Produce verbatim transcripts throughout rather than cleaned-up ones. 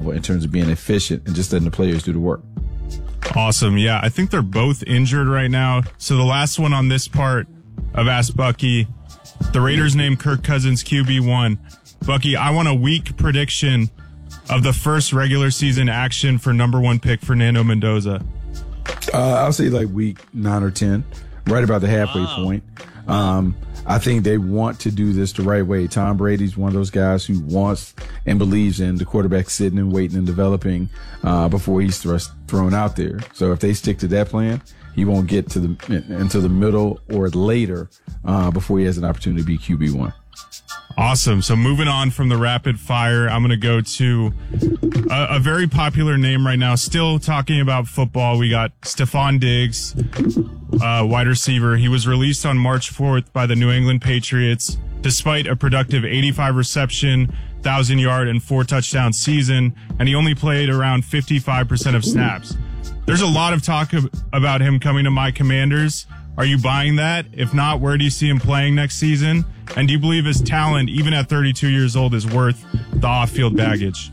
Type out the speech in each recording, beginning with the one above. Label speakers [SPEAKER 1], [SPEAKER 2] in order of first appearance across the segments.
[SPEAKER 1] level in terms of being efficient and just letting the players do the work.
[SPEAKER 2] Awesome. Yeah, I think they're both injured right now. So the last one on this part of Ask Bucky, the Raiders named Kirk Cousins Q B one. Bucky, I want a weak prediction of the first regular season action for number one pick Fernando Mendoza.
[SPEAKER 1] Uh, I'll say like week nine or ten, right about the halfway wow. point. Um, I think they want to do this the right way. Tom Brady's one of those guys who wants and believes in the quarterback sitting and waiting and developing uh, before he's thrust, thrown out there. So if they stick to that plan, he won't get to the into the middle or later uh, before he has an opportunity to be Q B one.
[SPEAKER 2] Awesome. So moving on from the rapid fire, I'm going to go to a, a very popular name right now. Still talking about football. We got Stephon Diggs, uh, wide receiver. He was released on March fourth by the New England Patriots, despite a productive eighty-five reception, one thousand yard, and four touchdown season, and he only played around fifty-five percent of snaps. There's a lot of talk of, about him coming to my Commanders. Are you buying that? If not, where do you see him playing next season? And do you believe his talent, even at thirty-two years old, is worth the off-field baggage?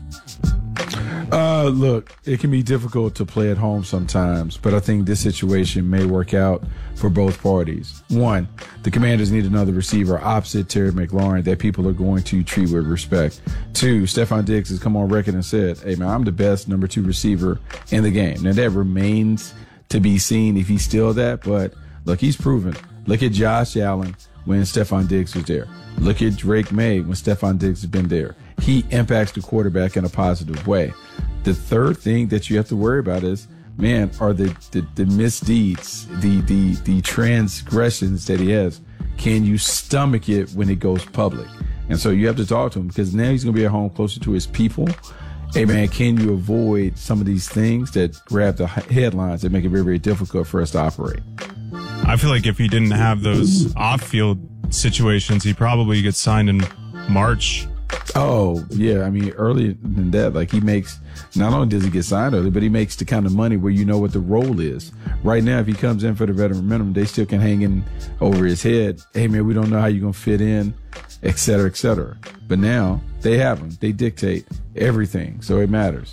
[SPEAKER 1] Uh, look, it can be difficult to play at home sometimes, but I think this situation may work out for both parties. One, the Commanders need another receiver opposite Terry McLaurin that people are going to treat with respect. Two, Stephon Diggs has come on record and said, hey, man, I'm the best number two receiver in the game. Now, that remains to be seen if he's still that, but look, he's proven. Look at Josh Allen when Stephon Diggs was there. Look at Drake May when Stephon Diggs has been there. He impacts the quarterback in a positive way. The third thing that you have to worry about is, man, are the, the, the misdeeds, the, the, the transgressions that he has, can you stomach it when it goes public? And so you have to talk to him because now he's going to be at home closer to his people. Hey, man, can you avoid some of these things that grab the headlines that make it very, very difficult for us to operate?
[SPEAKER 2] I feel like if he didn't have those off-field situations, he probably gets signed in March.
[SPEAKER 1] Oh, yeah. I mean, earlier than that, like he makes, not only does he get signed early, but he makes the kind of money where you know what the role is. Right now, if he comes in for the veteran minimum, they still can hang in over his head. Hey, man, we don't know how you're going to fit in, et cetera, et cetera. But now they have him. They dictate everything. So it matters.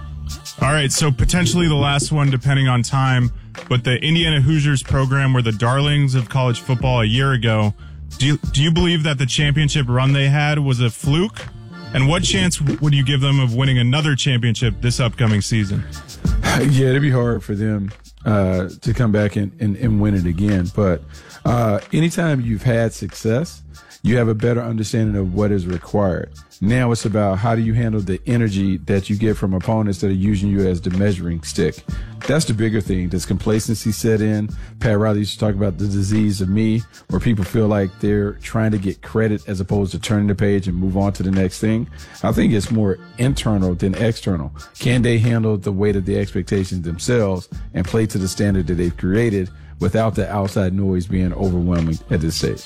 [SPEAKER 2] All right. So potentially the last one, depending on time, but the Indiana Hoosiers program were the darlings of college football a year ago. Do you, do you believe that the championship run they had was a fluke? And what chance would you give them of winning another championship this upcoming season?
[SPEAKER 1] Yeah, it'd be hard for them uh, to come back and, and, and win it again. But uh, anytime you've had success, you have a better understanding of what is required. Now it's about how do you handle the energy that you get from opponents that are using you as the measuring stick. That's the bigger thing. Does complacency set in? Pat Riley used to talk about the disease of me, where people feel like they're trying to get credit as opposed to turning the page and move on to the next thing. I think it's more internal than external. Can they handle the weight of the expectations themselves and play to the standard that they've created without the outside noise being overwhelming at this stage?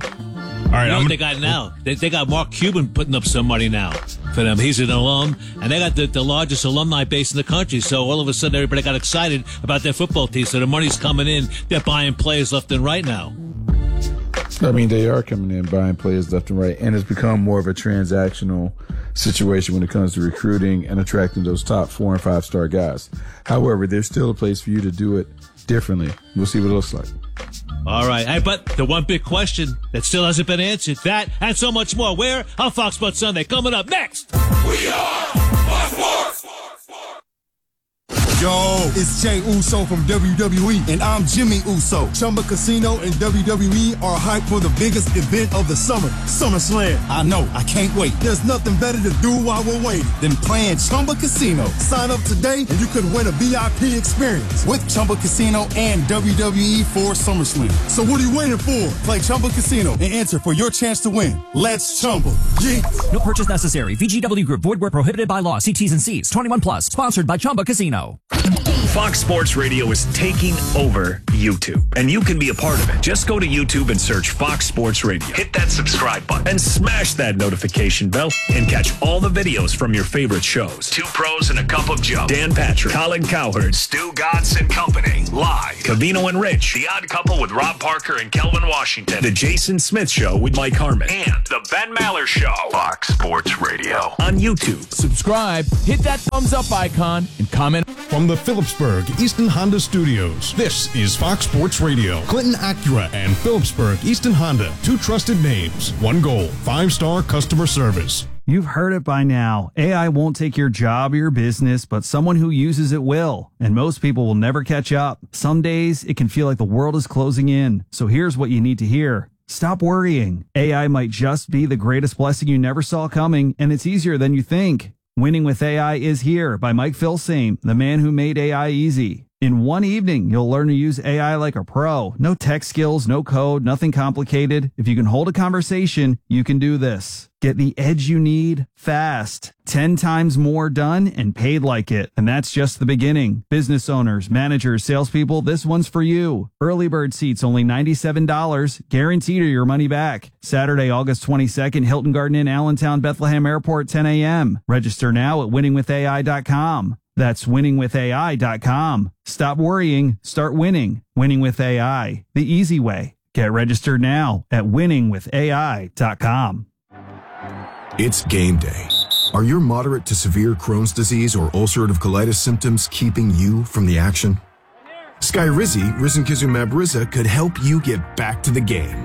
[SPEAKER 3] All right, you know what they got now? They, they got Mark Cuban putting up some money now for them. He's an alum, and they got the, the largest alumni base in the country. So all of a sudden, everybody got excited about their football team. So the money's coming in. They're buying players left and right now.
[SPEAKER 1] I mean, they are coming in buying players left and right, and it's become more of a transactional situation when it comes to recruiting and attracting those top four and five star guys. However, there's still a place for you to do it differently. We'll see what it looks like.
[SPEAKER 3] All right. Hey, but the one big question that still hasn't been answered, that and so much more. Where? On Fox Sports Sunday. Coming up next.
[SPEAKER 4] We are Fox Sports.
[SPEAKER 5] Yo, it's Jay Uso from W W E, and I'm Jimmy Uso. Chumba Casino and W W E are hyped for the biggest event of the summer, SummerSlam. I know, I can't wait. There's nothing better to do while we're waiting than playing Chumba Casino. Sign up today, and you could win a V I P experience with Chumba Casino and W W E for SummerSlam. So what are you waiting for? Play Chumba Casino and enter for your chance to win. Let's Chumba. Yeah.
[SPEAKER 6] No purchase necessary. V G W Group. Void where prohibited by law. See T's and C's. twenty-one plus. Sponsored by Chumba Casino. Fox Sports Radio is taking over YouTube, and you can be a part of it. Just go to YouTube and search Fox Sports Radio. Hit that subscribe button and smash that notification bell and catch all the videos from your favorite shows. Two Pros and a Cup of Joe, Dan Patrick, Colin Cowherd, Stu Gatz and Company, live. Cavino and Rich, The Odd Couple with Rob Parker and Kelvin Washington, The Jason Smith Show with Mike Harmon, and The Ben Maller Show. Fox Sports Radio on YouTube.
[SPEAKER 7] Subscribe, hit that thumbs up icon, and comment.
[SPEAKER 8] From the Phillipsburg Easton Honda Studios, this is Fox Sports Radio. Clinton Acura and Phillipsburg Easton Honda, two trusted names, one goal, five-star customer service.
[SPEAKER 9] You've heard it by now. A I won't take your job or your business, but someone who uses it will. And most people will never catch up. Some days, it can feel like the world is closing in. So here's what you need to hear. Stop worrying. A I might just be the greatest blessing you never saw coming, and it's easier than you think. Winning with A I is Here by Mike Filsaime, the man who made A I easy. In one evening, you'll learn to use A I like a pro. No tech skills, no code, nothing complicated. If you can hold a conversation, you can do this. Get the edge you need fast. Ten times more done and paid like it. And that's just the beginning. Business owners, managers, salespeople, this one's for you. Early bird seats only ninety-seven dollars. Guaranteed or your money back. Saturday, August twenty-second, Hilton Garden Inn, Allentown, Bethlehem Airport, ten a.m. Register now at winning with A I dot com. That's winning with A I dot com. Stop worrying. Start winning. Winning with A I. The easy way. Get registered now at winning with A I dot com.
[SPEAKER 10] It's game day. Are your moderate to severe Crohn's disease or ulcerative colitis symptoms keeping you from the action? Skyrizi, risankizumab Riza, could help you get back to the game.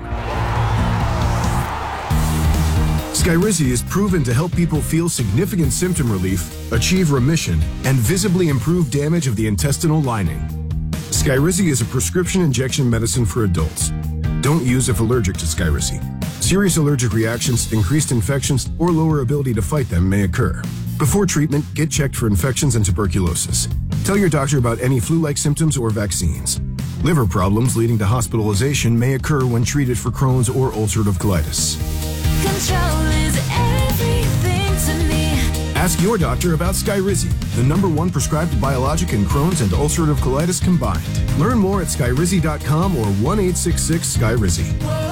[SPEAKER 10] Skyrizi is proven to help people feel significant symptom relief, achieve remission, and visibly improve damage of the intestinal lining. Skyrizi is a prescription injection medicine for adults. Don't use if allergic to Skyrizi. Serious allergic reactions, increased infections, or lower ability to fight them may occur. Before treatment, get checked for infections and tuberculosis. Tell your doctor about any flu-like symptoms or vaccines. Liver problems leading to hospitalization may occur when treated for Crohn's or ulcerative colitis.
[SPEAKER 11] Control is everything to me.
[SPEAKER 10] Ask your doctor about Skyrizi, the number one prescribed biologic in Crohn's and ulcerative colitis combined. Learn more at skyrizi dot com or one eight six six Skyrizi.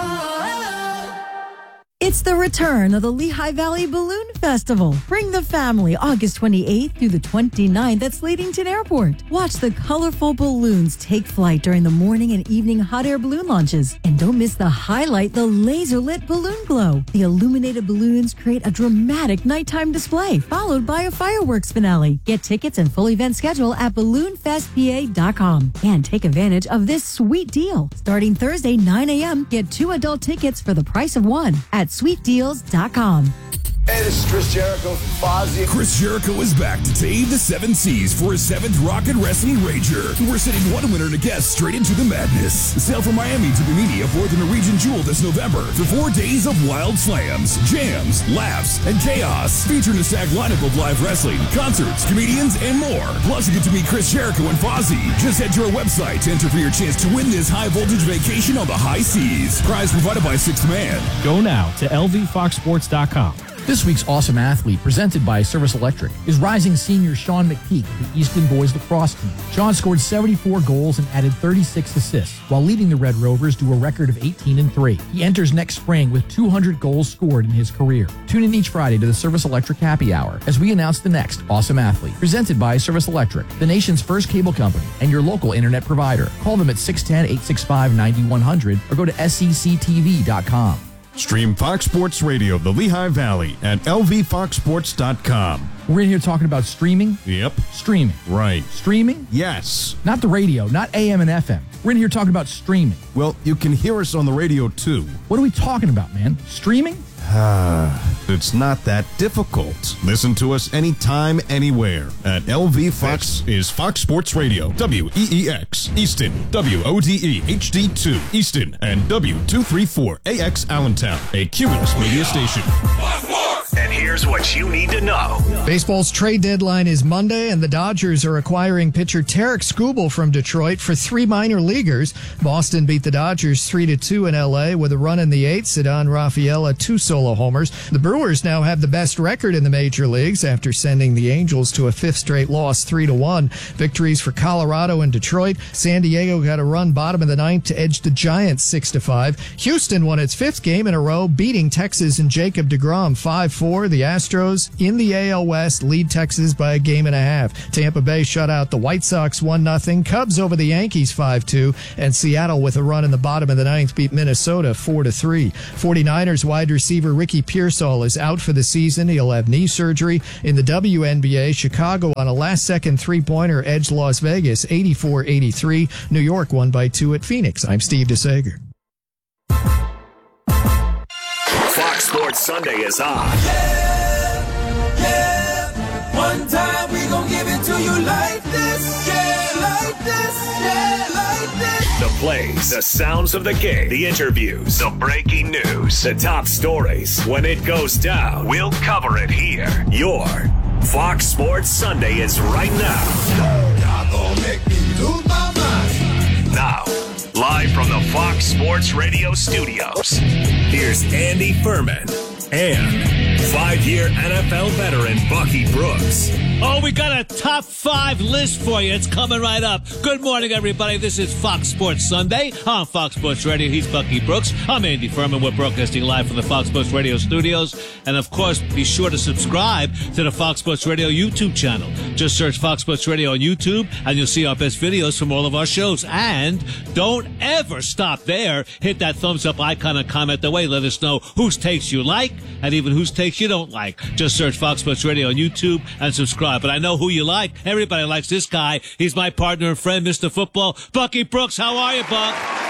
[SPEAKER 12] It's the return of the Lehigh Valley Balloon Festival. Bring the family August twenty-eighth through the twenty-ninth at Slatington Airport. Watch the colorful balloons take flight during the morning and evening hot air balloon launches. And don't miss the highlight, the laser-lit balloon glow. The illuminated balloons create a dramatic nighttime display, followed by a fireworks finale. Get tickets and full event schedule at balloon fest p a dot com. And take advantage of this sweet deal. Starting Thursday, nine a.m., get two adult tickets for the price of one at sweet deals dot com.
[SPEAKER 13] Hey, this is Chris Jericho from Fozzy.
[SPEAKER 14] Chris Jericho is back to tame the seven seas for his seventh Rocket Wrestling Rager. We're sending one winner to guest straight into the madness. Sail from Miami to Bimini aboard the Norwegian Jewel this November for four days of wild slams, jams, laughs, and chaos. Featuring a stacked lineup of live wrestling, concerts, comedians, and more. Plus, you get to meet Chris Jericho and Fozzy. Just head to our website to enter for your chance to win this high-voltage vacation on the high seas. Prize provided by Sixth Man.
[SPEAKER 15] Go now to L V fox sports dot com. This week's Awesome Athlete, presented by Service Electric, is rising senior Sean McPeak of the Easton Boys Lacrosse team. Sean scored seventy-four goals and added thirty-six assists, while leading the Red Rovers to a record of eighteen and three. He enters next spring with two hundred goals scored in his career. Tune in each Friday to the Service Electric Happy Hour as we announce the next Awesome Athlete, presented by Service Electric, the nation's first cable company and your local internet provider. Call them at six one zero, eight six five, nine one zero zero or go to S E C T V dot com.
[SPEAKER 8] Stream Fox Sports Radio, the Lehigh Valley, at L V fox sports dot com.
[SPEAKER 15] We're in here talking about streaming.
[SPEAKER 8] Yep.
[SPEAKER 15] Streaming.
[SPEAKER 8] Right.
[SPEAKER 15] Streaming?
[SPEAKER 8] Yes.
[SPEAKER 15] Not the radio, not A M and F M. We're in here talking about streaming.
[SPEAKER 8] Well, you can hear us on the radio, too.
[SPEAKER 15] What are we talking about, man? Streaming?
[SPEAKER 8] Ah, it's not that difficult. Listen to us anytime, anywhere. At L V Fox is Fox Sports Radio, W E E X, Easton, W O D E H D two, Easton, and W two thirty-four A X Allentown, a Cumulus media station.
[SPEAKER 4] Fox Sports!
[SPEAKER 6] And here's what you need to know.
[SPEAKER 16] Baseball's trade deadline is Monday, and the Dodgers are acquiring pitcher Tarek Skubal from Detroit for three minor leaguers. Boston beat the Dodgers three to two in L A with a run in the eighth. Ceddanne Rafaela, two solo homers. The Brewers now have the best record in the major leagues after sending the Angels to a fifth straight loss, three to one. Victories for Colorado and Detroit. San Diego got a run bottom of the ninth to edge the Giants six to five. Houston won its fifth game in a row, beating Texas and Jacob deGrom five four. The Astros in the A L West lead Texas by a game and a half. Tampa Bay shut out the White Sox one nothing. Cubs over the Yankees five two. And Seattle, with a run in the bottom of the ninth, beat Minnesota four to three. 49ers wide receiver Ricky Pearsall is out for the season. He'll have knee surgery. In the W N B A, Chicago on a last-second three-pointer edged Las Vegas eighty-four eighty-three. New York won by two at Phoenix. I'm Steve DeSager.
[SPEAKER 6] Fox Sports Sunday is on.
[SPEAKER 4] Yeah, yeah. One time we gon' give it to you like this. Yeah, like this. Yeah, like this.
[SPEAKER 6] The plays, the sounds of the game, the interviews, the breaking news, the top stories. When it goes down, we'll cover it here. Your Fox Sports Sunday is right now.
[SPEAKER 4] Y'all gon' make me lose my mind.
[SPEAKER 6] Now, live from the Fox Sports Radio studios, here's Andy Furman and five-year N F L veteran Bucky Brooks.
[SPEAKER 3] Oh, we got a top five list for you. It's coming right up. Good morning, everybody. This is Fox Sports Sunday on Fox Sports Radio. He's Bucky Brooks. I'm Andy Furman. We're broadcasting live from the Fox Sports Radio studios. And, of course, be sure to subscribe to the Fox Sports Radio YouTube channel. Just search Fox Sports Radio on YouTube, and you'll see our best videos from all of our shows. And don't ever stop there. Hit that thumbs-up icon and comment away. Let us know whose takes you like and even whose takes you don't like. Just search Fox Sports Radio on YouTube and subscribe. But I know who you like. Everybody likes this guy. He's my partner and friend, Mister Football, Bucky Brooks. How are you, Buck?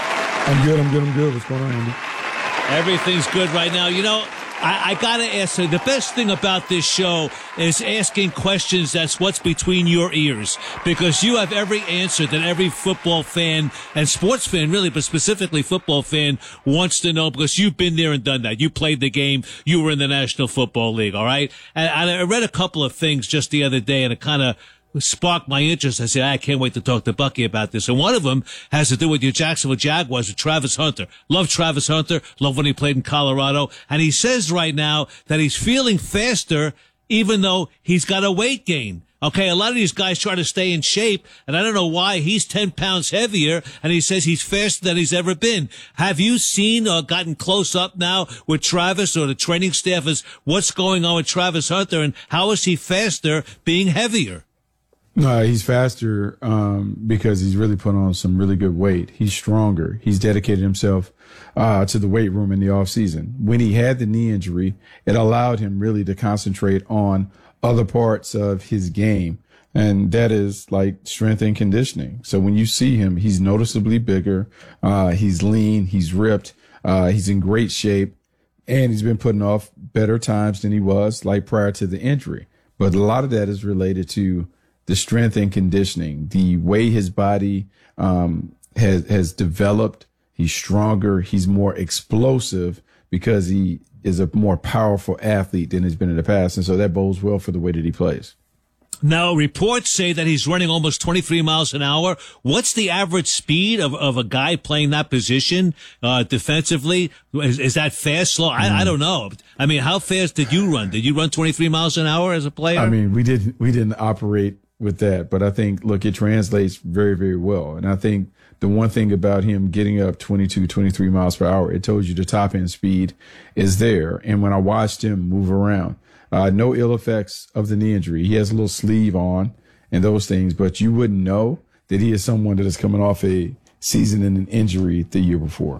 [SPEAKER 1] I'm good, I'm good, I'm good. What's going on, Andy?
[SPEAKER 3] Everything's good right now. You know, I, I got to ask you, the best thing about this show is asking questions that's what's between your ears, because you have every answer that every football fan and sports fan, really, but specifically football fan, wants to know, because you've been there and done that. You played the game. You were in the National Football League, all right? And, and I read a couple of things just the other day, and it kind of sparked my interest. I said, I can't wait to talk to Bucky about this. And one of them has to do with your Jacksonville Jaguars with Travis Hunter. Love Travis Hunter. Love when he played in Colorado. And he says right now that he's feeling faster even though he's got a weight gain. Okay, a lot of these guys try to stay in shape, and I don't know why. He's ten pounds heavier, and he says he's faster than he's ever been. Have you seen or gotten close up now with Travis or the training staff as what's going on with Travis Hunter, and how is he faster being heavier?
[SPEAKER 1] No, he's faster um, because he's really put on some really good weight. He's stronger. He's dedicated himself uh, to the weight room in the off season. When he had the knee injury, it allowed him really to concentrate on other parts of his game, and that is like strength and conditioning. So when you see him, he's noticeably bigger. Uh, he's lean. He's ripped. Uh, he's in great shape, and he's been putting off better times than he was like prior to the injury. But a lot of that is related to the strength and conditioning, the way his body um, has has developed. He's stronger. He's more explosive because he is a more powerful athlete than he's been in the past. And so that bodes well for the way that he plays.
[SPEAKER 3] Now, reports say that he's running almost twenty-three miles an hour. What's the average speed of, of a guy playing that position uh, defensively? Is, is that fast, slow? I, mm. I don't know. I mean, how fast did you run? Did you run twenty-three miles an hour as a player?
[SPEAKER 1] I mean, we didn't we didn't operate with that, but I think, look, it translates very, very well. And I think the one thing about him getting up twenty-two, twenty-three miles per hour, it told you the top end speed is there. And when I watched him move around, uh, no ill effects of the knee injury. He has a little sleeve on and those things, but you wouldn't know that he is someone that is coming off a season and an injury the year before.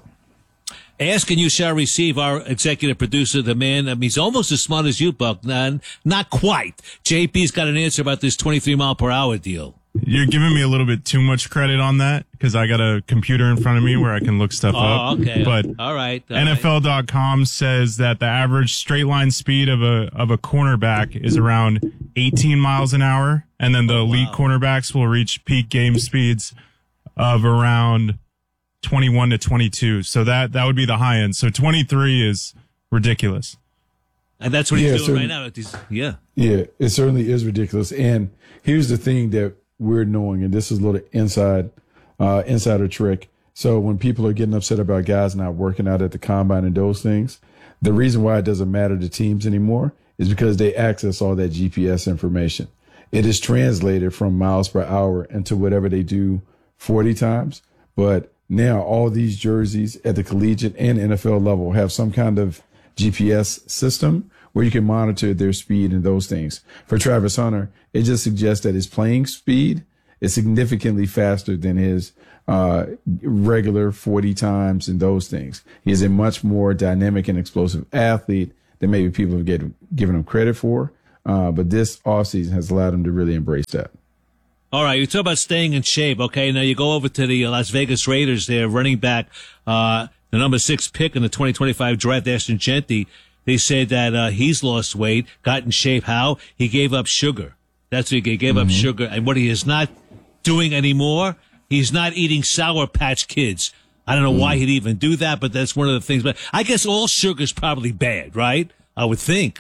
[SPEAKER 3] Ask and you shall receive. Our executive producer, the man, I mean, he's almost as smart as you, Buck. Not, not quite. J P's got an answer about this twenty-three mile per hour deal.
[SPEAKER 2] You're giving me a little bit too much credit on that because I got a computer in front of me where I can look stuff
[SPEAKER 3] oh,
[SPEAKER 2] up.
[SPEAKER 3] Okay.
[SPEAKER 2] But
[SPEAKER 3] all right. All
[SPEAKER 2] N F L dot com
[SPEAKER 3] right.
[SPEAKER 2] says that the average straight line speed of a of a cornerback is around eighteen miles an hour, and then the oh, elite wow. cornerbacks will reach peak game speeds of around twenty-one to twenty-two. So that that would be the high end. So twenty-three is ridiculous.
[SPEAKER 3] And that's what he's
[SPEAKER 1] Yeah,
[SPEAKER 3] doing
[SPEAKER 1] so-
[SPEAKER 3] right now. He's, yeah.
[SPEAKER 1] Yeah, it certainly is ridiculous. And here's the thing that we're knowing, and this is a little inside uh, insider trick. So when people are getting upset about guys not working out at the combine and those things, the reason why it doesn't matter to teams anymore is because they access all that G P S information. It is translated from miles per hour into whatever they do forty times. But now all these jerseys at the collegiate and N F L level have some kind of G P S system where you can monitor their speed and those things. For Travis Hunter, it just suggests that his playing speed is significantly faster than his uh, regular forty times and those things. He is a much more dynamic and explosive athlete than maybe people have get, given him credit for. Uh, but this offseason has allowed him to really embrace that.
[SPEAKER 3] All right, you talk about staying in shape. Okay, now you go over to the Las Vegas Raiders there, running back, uh, the number six pick in the twenty twenty-five draft, Ashton Genty. They said that uh, he's lost weight, got in shape. How? He gave up sugar. That's what he gave, gave
[SPEAKER 1] Mm-hmm.
[SPEAKER 3] up sugar. And what he is not doing anymore, he's not eating Sour Patch Kids. I don't know
[SPEAKER 1] Mm.
[SPEAKER 3] why he'd even do that, but that's one of the things. But I guess all sugar's probably bad, right? I would think.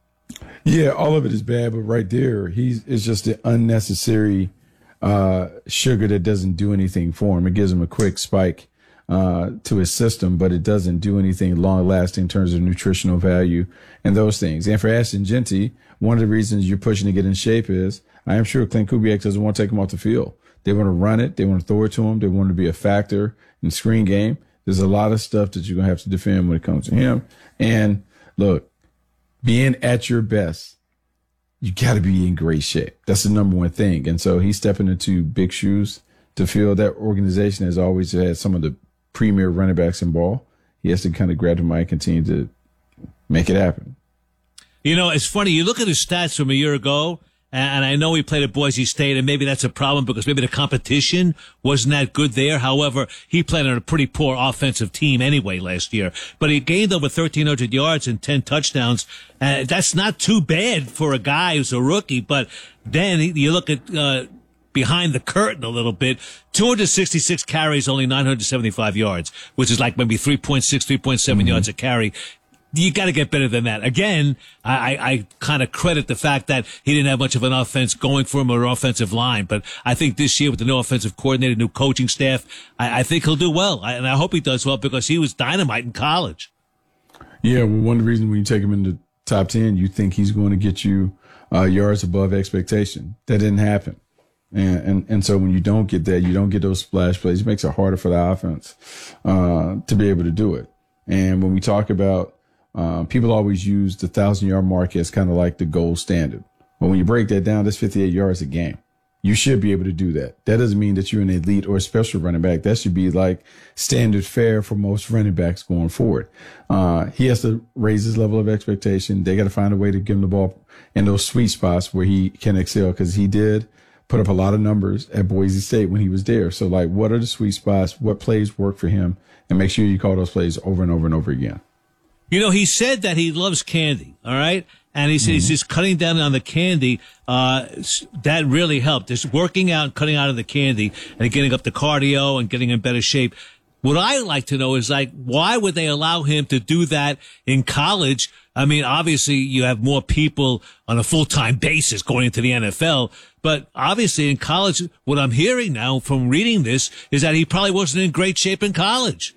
[SPEAKER 1] Yeah, all of it is bad, but right there, he's it's just an unnecessary uh, sugar that doesn't do anything for him. It gives him a quick spike uh, to his system, but it doesn't do anything long lasting in terms of nutritional value and those things. And for Ashton Genty, one of the reasons you're pushing to get in shape is I am sure Clint Kubiak doesn't want to take him off the field. They want to run it. They want to throw it to him. They want to be a factor in the screen game. There's a lot of stuff that you're going to have to defend when it comes to him. And look, being at your best, you got to be in great shape. That's the number one thing. And so he's stepping into big shoes to fill. That organization has always had some of the premier running backs in ball. He has to kind of grab the mic and continue to make it happen.
[SPEAKER 3] You know, it's funny. You look at his stats from a year ago, and I know he played at Boise State, and maybe that's a problem because maybe the competition wasn't that good there. However, he played on a pretty poor offensive team anyway last year. But he gained over thirteen hundred yards and ten touchdowns. And that's not too bad for a guy who's a rookie. But then you look at uh behind the curtain a little bit, two hundred sixty-six carries, only nine hundred seventy-five yards, which is like maybe three point six, three point seven mm-hmm. yards a carry. You got to get better than that. Again, I, I, I kind of credit the fact that he didn't have much of an offense going for him or offensive line. But I think this year with the new offensive coordinator, new coaching staff, I, I think he'll do well. I, and I hope he does well because he was dynamite in college.
[SPEAKER 1] Yeah, well, one of the reasons when you take him in the top ten, you think he's going to get you uh, yards above expectation. That didn't happen. And, and and so when you don't get that, you don't get those splash plays, it makes it harder for the offense uh, to be able to do it. And when we talk about Uh, people always use the thousand yard mark as kind of like the gold standard. But when you break that down, that's fifty-eight yards a game. You should be able to do that. That doesn't mean that you're an elite or a special running back. That should be like standard fare for most running backs going forward. Uh, he has to raise his level of expectation. They got to find a way to give him the ball in those sweet spots where he can excel because he did put up a lot of numbers at Boise State when he was there. So like, what are the sweet spots? What plays work for him? And make sure you call those plays over and over and over again.
[SPEAKER 3] You know, he said that he loves candy, all right? And he said mm-hmm. he's just cutting down on the candy. Uh, that really helped. Just working out, cutting out of the candy, and getting up the cardio and getting in better shape. What I like to know is, like, why would they allow him to do that in college? I mean, obviously, you have more people on a full-time basis going into the N F L. But obviously, in college, what I'm hearing now from reading this is that he probably wasn't in great shape in college.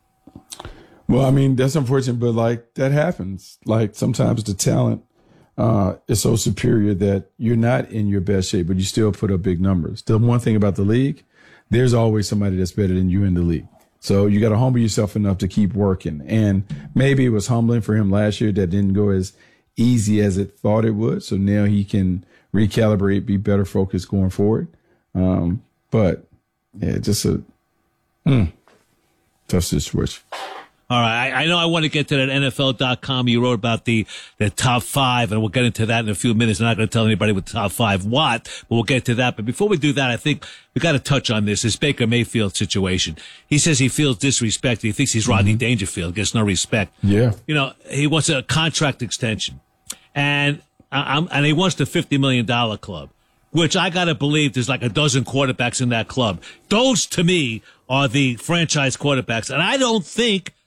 [SPEAKER 1] Well, I mean, that's unfortunate, but like that happens. Like sometimes the talent uh, is so superior that you're not in your best shape, but you still put up big numbers. The one thing about the league, there's always somebody that's better than you in the league. So you got to humble yourself enough to keep working. And maybe it was humbling for him last year that didn't go as easy as it thought it would. So now he can recalibrate, be better focused going forward. Um, but yeah, just a mm, tough situation.
[SPEAKER 3] All right. I, I know I want to get to that N F L dot com. You wrote about the, the top five, and we'll get into that in a few minutes. I'm not going to tell anybody what the top five what, but we'll get to that. But before we do that, I think we got to touch on this, this Baker Mayfield situation. He says he feels disrespected. He thinks he's Rodney mm-hmm. Dangerfield, gets no respect.
[SPEAKER 1] Yeah.
[SPEAKER 3] You know, he wants a contract extension, and I'm, and he wants the fifty million dollars club, which I got to believe there's like a dozen quarterbacks in that club. Those, to me, are the franchise quarterbacks, and I don't think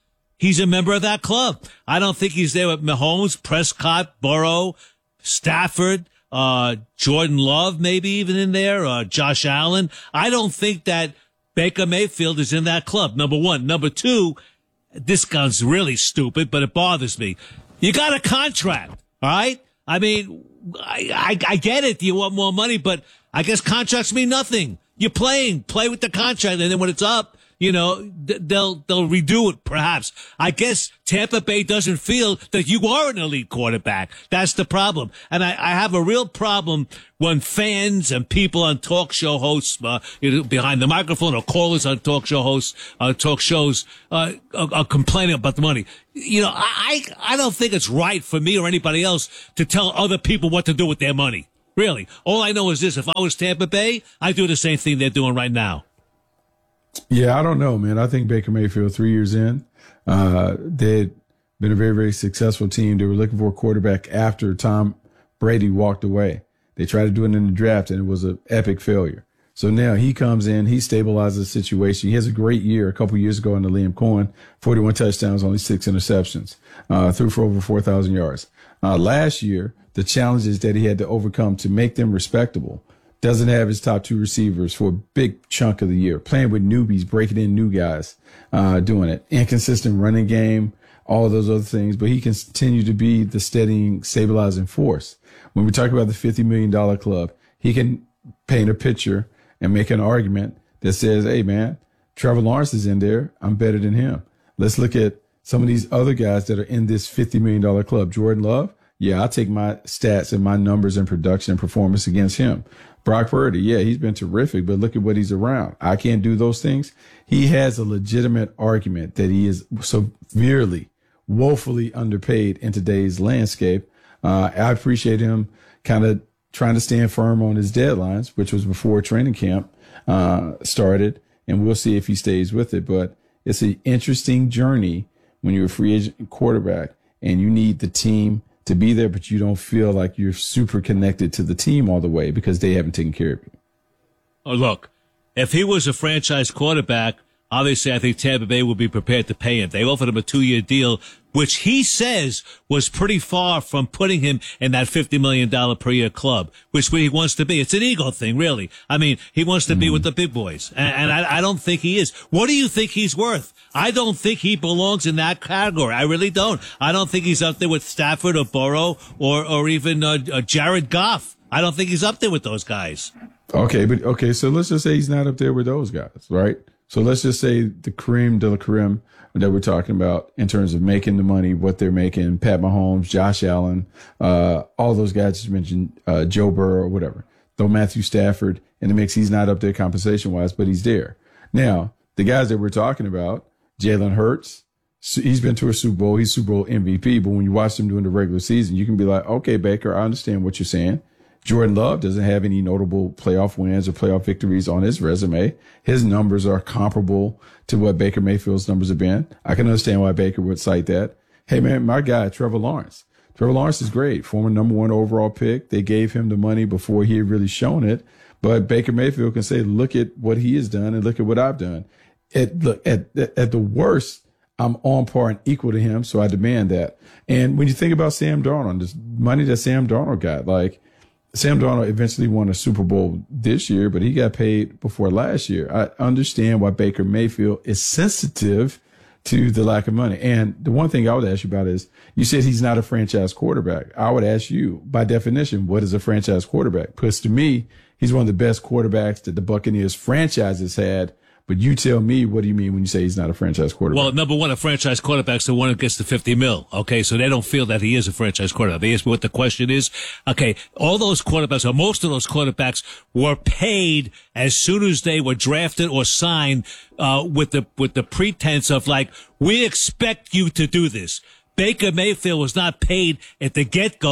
[SPEAKER 3] he's a member of that club. I don't think he's there with Mahomes, Prescott, Burrow, Stafford, uh, Jordan Love, maybe even in there, uh, Josh Allen. I don't think that Baker Mayfield is in that club, number one. Number two, this sounds really stupid, but it bothers me. You got a contract, all right? I mean, I, I, I get it. You want more money, but I guess contracts mean nothing. You're playing, play with the contract, and then when it's up, you know, they'll, they'll redo it, perhaps. I guess Tampa Bay doesn't feel that you are an elite quarterback. That's the problem. And I, I have a real problem when fans and people on talk show hosts, uh, you know, behind the microphone, or callers on talk show hosts, uh, talk shows, uh, are, are complaining about the money. You know, I, I don't think it's right for me or anybody else to tell other people what to do with their money. Really. All I know is this. If I was Tampa Bay, I'd do the same thing they're doing right now.
[SPEAKER 1] Yeah, I don't know, man. I think Baker Mayfield, three years in, uh, they'd been a very, very successful team. They were looking for a quarterback after Tom Brady walked away. They tried to do it in the draft, and it was an epic failure. So now he comes in, he stabilizes the situation. He has a great year a couple years ago under Liam Cohen, forty-one touchdowns, only six interceptions, uh, threw for over four thousand yards. Uh, last year, the challenges that he had to overcome to make them respectable. Doesn't have his top two receivers for a big chunk of the year. Playing with newbies, breaking in new guys, uh, doing it. Inconsistent running game, all of those other things. But he can continue to be the steadying, stabilizing force. When we talk about the fifty million dollars club, he can paint a picture and make an argument that says, hey, man, Trevor Lawrence is in there. I'm better than him. Let's look at some of these other guys that are in this fifty million dollars club. Jordan Love, yeah, I'll take my stats and my numbers and production and performance against him. Brock Purdy, yeah, he's been terrific, but look at what he's around. I can't do those things. He has a legitimate argument that he is severely, woefully underpaid in today's landscape. Uh, I appreciate him kind of trying to stand firm on his deadlines, which was before training camp uh, started, and we'll see if he stays with it. But it's an interesting journey when you're a free agent quarterback and you need the team to be there, but you don't feel like you're super connected to the team all the way because they haven't taken care of you.
[SPEAKER 3] Oh, look, if he was a franchise quarterback, obviously I think Tampa Bay would be prepared to pay him. They offered him a two-year deal, which he says was pretty far from putting him in that fifty million dollars per year club, which he wants to be. It's an ego thing, really. I mean, he wants to mm-hmm. be with the big boys, and, and I, I don't think he is. What do you think he's worth? I don't think he belongs in that category. I really don't. I don't think he's up there with Stafford or Burrow or, or even uh, uh, Jared Goff. I don't think he's up there with those guys.
[SPEAKER 1] Okay, but okay, so let's just say he's not up there with those guys, right? So let's just say the cream de la creme that we're talking about in terms of making the money, what they're making, Pat Mahomes, Josh Allen, uh, all those guys you mentioned, uh, Joe Burrow or whatever. Though Matthew Stafford in the mix, he's not up there compensation-wise, but he's there. Now, the guys that we're talking about, Jalen Hurts, he's been to a Super Bowl. He's Super Bowl M V P. But when you watch him during the regular season, you can be like, okay, Baker, I understand what you're saying. Jordan Love doesn't have any notable playoff wins or playoff victories on his resume. His numbers are comparable to what Baker Mayfield's numbers have been. I can understand why Baker would cite that. Hey, man, my guy, Trevor Lawrence. Trevor Lawrence is great. Former number one overall pick. They gave him the money before he had really shown it. But Baker Mayfield can say, look at what he has done and look at what I've done. At, look, at, at the worst, I'm on par and equal to him, so I demand that. And when you think about Sam Darnold, this money that Sam Darnold got, like, Sam Darnold eventually won a Super Bowl this year, but he got paid before last year. I understand why Baker Mayfield is sensitive to the lack of money. And the one thing I would ask you about is, you said he's not a franchise quarterback. I would ask you, by definition, what is a franchise quarterback? Because to me, he's one of the best quarterbacks that the Buccaneers franchise has had. But you tell me, what do you mean when you say he's not a franchise quarterback?
[SPEAKER 3] Well, number one, a franchise quarterback's the one who gets the fifty mil. Okay, so they don't feel that he is a franchise quarterback. They ask me what the question is. Okay, all those quarterbacks, or most of those quarterbacks, were paid as soon as they were drafted or signed, uh, with the, with the pretense of like, we expect you to do this. Baker Mayfield was not paid at the get-go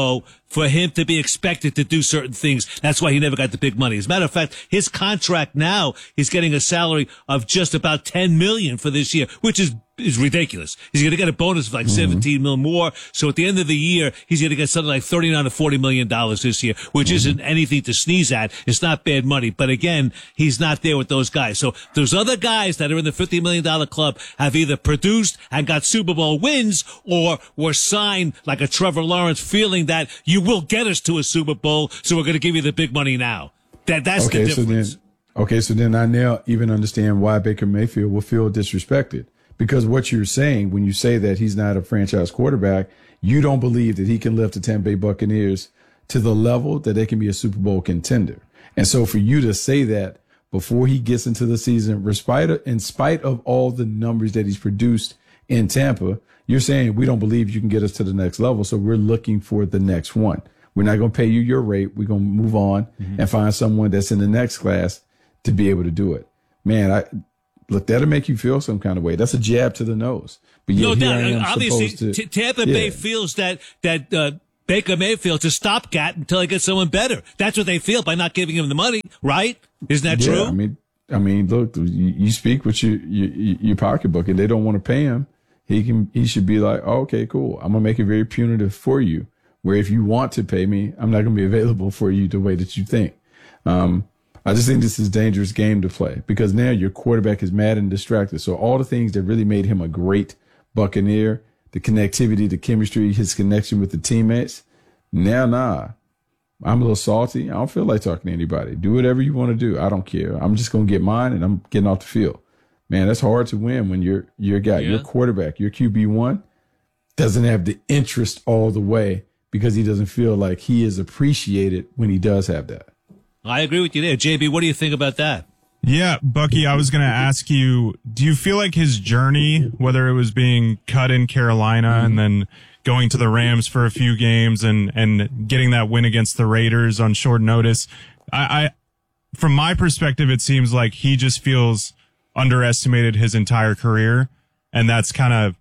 [SPEAKER 3] for him to be expected to do certain things. That's why he never got the big money. As a matter of fact, his contract now, he's getting a salary of just about ten million for this year, which is is ridiculous. He's going to get a bonus of like mm-hmm. seventeen mil more. So at the end of the year, he's going to get something like thirty-nine to forty million dollars this year, which mm-hmm. isn't anything to sneeze at. It's not bad money. But again, he's not there with those guys. So those other guys that are in the fifty million dollars club have either produced and got Super Bowl wins or were signed like a Trevor Lawrence, feeling that you will get us to a Super Bowl, so we're going to give you the big money now. That That's
[SPEAKER 1] okay,
[SPEAKER 3] the difference.
[SPEAKER 1] So then, okay, so then I now even understand why Baker Mayfield will feel disrespected. Because what you're saying, when you say that he's not a franchise quarterback, you don't believe that he can lift the Tampa Bay Buccaneers to the level that they can be a Super Bowl contender. And so for you to say that before he gets into the season, in spite of, in spite of all the numbers that he's produced in Tampa, you're saying we don't believe you can get us to the next level. So we're looking for the next one. We're not going to pay you your rate. We're going to move on mm-hmm. and find someone that's in the next class to be able to do it. Man, I look, that'll make you feel some kind of way. That's a jab to the nose. But
[SPEAKER 3] no doubt. Obviously, to, T- Tampa
[SPEAKER 1] yeah.
[SPEAKER 3] Bay feels that that uh, Baker Mayfield's a stopgap until they get someone better. That's what they feel by not giving him the money, right? Isn't that
[SPEAKER 1] yeah,
[SPEAKER 3] true?
[SPEAKER 1] I mean, I mean, look, you, you speak with your, your your pocketbook, and they don't want to pay him. He can. He should be like, oh, okay, cool. I'm gonna make it very punitive for you. Where if you want to pay me, I'm not gonna be available for you the way that you think. Um, I just think this is a dangerous game to play because now your quarterback is mad and distracted. So all the things that really made him a great Buccaneer, the connectivity, the chemistry, his connection with the teammates, now, nah, I'm a little salty. I don't feel like talking to anybody. Do whatever you want to do. I don't care. I'm just going to get mine and I'm getting off the field. Man, that's hard to win when you're, your guy, yeah. your quarterback, your Q B one doesn't have the interest all the way because he doesn't feel like he is appreciated when he does have that.
[SPEAKER 3] I agree with you there. J B, what do you think about that?
[SPEAKER 2] Yeah, Bucky, I was going to ask you, do you feel like his journey, whether it was being cut in Carolina mm-hmm. and then going to the Rams for a few games and, and getting that win against the Raiders on short notice, I, I, from my perspective, it seems like he just feels underestimated his entire career, and that's kind of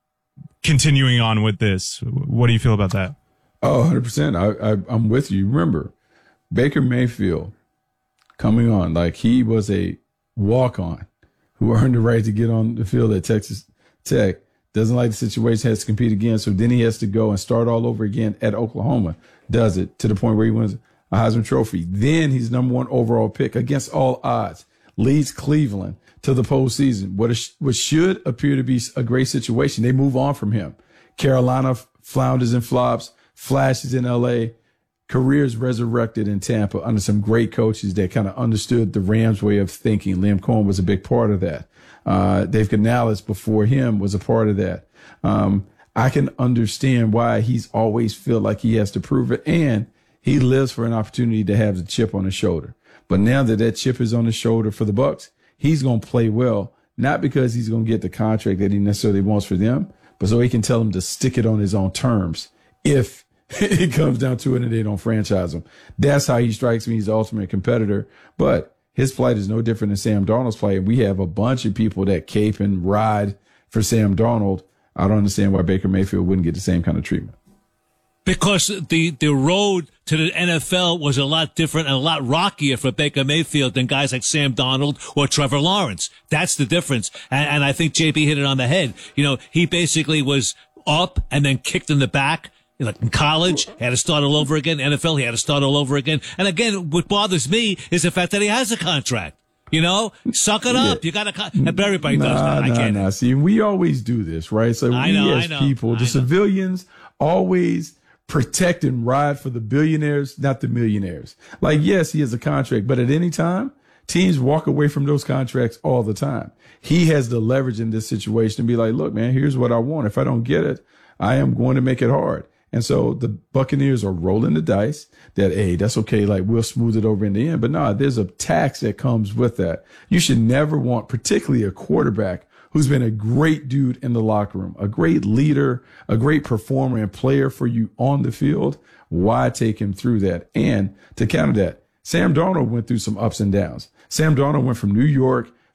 [SPEAKER 2] continuing on with this. What do you feel about that?
[SPEAKER 1] Oh, one hundred percent. I, I, I'm with you. Remember, Baker Mayfield coming on, like he was a walk-on who earned the right to get on the field at Texas Tech, doesn't like the situation, has to compete again, so then he has to go and start all over again at Oklahoma, does it to the point where he wins a Heisman Trophy. Then he's number one overall pick against all odds, leads Cleveland to the postseason. What, is, what should appear to be a great situation, they move on from him. Carolina flounders and flops, flashes in L A, careers resurrected in Tampa under some great coaches that kind of understood the Rams way of thinking. Liam Cohen was a big part of that. Uh, Dave Canales before him was a part of that. Um, I can understand why he's always feel like he has to prove it, and he lives for an opportunity to have the chip on his shoulder. But now that that chip is on his shoulder for the Bucs, he's going to play well, not because he's going to get the contract that he necessarily wants for them, but so he can tell them to stick it on his own terms if it comes down to it and they don't franchise him. That's how he strikes me. He's the ultimate competitor. But his plight is no different than Sam Darnold's plight. We have a bunch of people that cape and ride for Sam Darnold. I don't understand why Baker Mayfield wouldn't get the same kind of treatment.
[SPEAKER 3] Because the, the road to the N F L was a lot different and a lot rockier for Baker Mayfield than guys like Sam Darnold or Trevor Lawrence. That's the difference. And, and I think J B hit it on the head. You know, he basically was up and then kicked in the back. Like in college, he had to start all over again. N F L, he had to start all over again. And again, what bothers me is the fact that he has a contract. You know, suck it up. Yeah. You got to, con- but everybody
[SPEAKER 1] nah,
[SPEAKER 3] does that. I
[SPEAKER 1] nah,
[SPEAKER 3] can't.
[SPEAKER 1] Nah. See, we always do this, right? So
[SPEAKER 3] I
[SPEAKER 1] we
[SPEAKER 3] know,
[SPEAKER 1] as
[SPEAKER 3] I know,
[SPEAKER 1] people, the
[SPEAKER 3] I
[SPEAKER 1] civilians, know. always protect and ride for the billionaires, not the millionaires. Like, yes, he has a contract, but at any time, teams walk away from those contracts all the time. He has the leverage in this situation to be like, look, man, here's what I want. If I don't get it, I am going to make it hard. And so the Buccaneers are rolling the dice that, hey, that's okay. Like, we'll smooth it over in the end. But no, there's a tax that comes with that. You should never want, particularly a quarterback who's been a great dude in the locker room, a great leader, a great performer and player for you on the field. Why take him through that? And to counter that, Sam Darnold went through some ups and downs. Sam Darnold went from New York,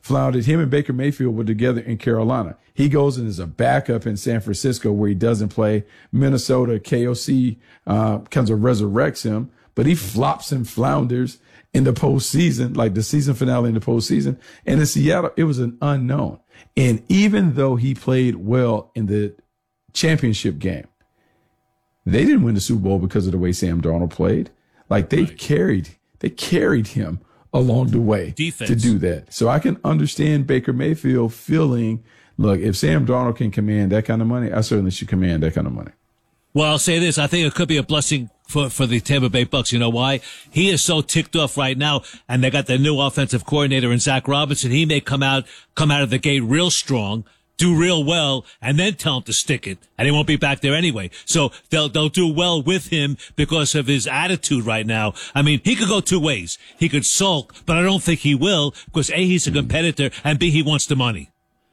[SPEAKER 1] floundered. Him and Baker Mayfield were together in Carolina. He goes and is a backup in San Francisco where he doesn't play. Minnesota, K O C uh, comes and resurrects him, but he flops and flounders in the postseason, like the season finale in the postseason. And in Seattle, it was an unknown. And even though he played well in the championship game, they didn't win the Super Bowl because of the way Sam Darnold played. Like they right. carried, they carried him along the way Defense. to do that. So I can understand Baker Mayfield feeling, look, if Sam Darnold can command that kind of money, I certainly should command that kind of money.
[SPEAKER 3] Well, I'll say this. I think it could be a blessing for, for the Tampa Bay Bucks. You know why? He is so ticked off right now, and they got the new offensive coordinator in Zach Robinson. He may come out, come out of the gate real strong, do real well, and then tell him to stick it, and he won't be back there anyway. So they'll, they'll do well with him because of his attitude right now. I mean, he could go two ways. He could sulk, but I don't think he will because A, he's a competitor, and B, he wants the money.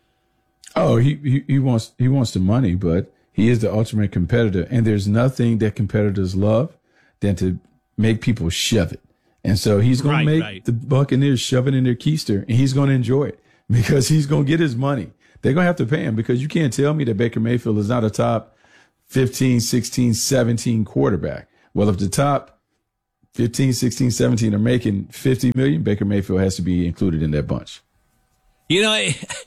[SPEAKER 1] Oh, he, he, he wants, he wants the money, but he is the ultimate competitor, and there's nothing that competitors love than to make people shove it. And so he's going right, to make right. the Buccaneers shove it in their keister, and he's going to enjoy it because he's going to get his money. They're going to have to pay him because you can't tell me that Baker Mayfield is not a top fifteen, sixteen, seventeen quarterback. Well, if the top fifteen, sixteen, seventeen are making fifty million, Baker Mayfield has to be included in that bunch.
[SPEAKER 3] You know,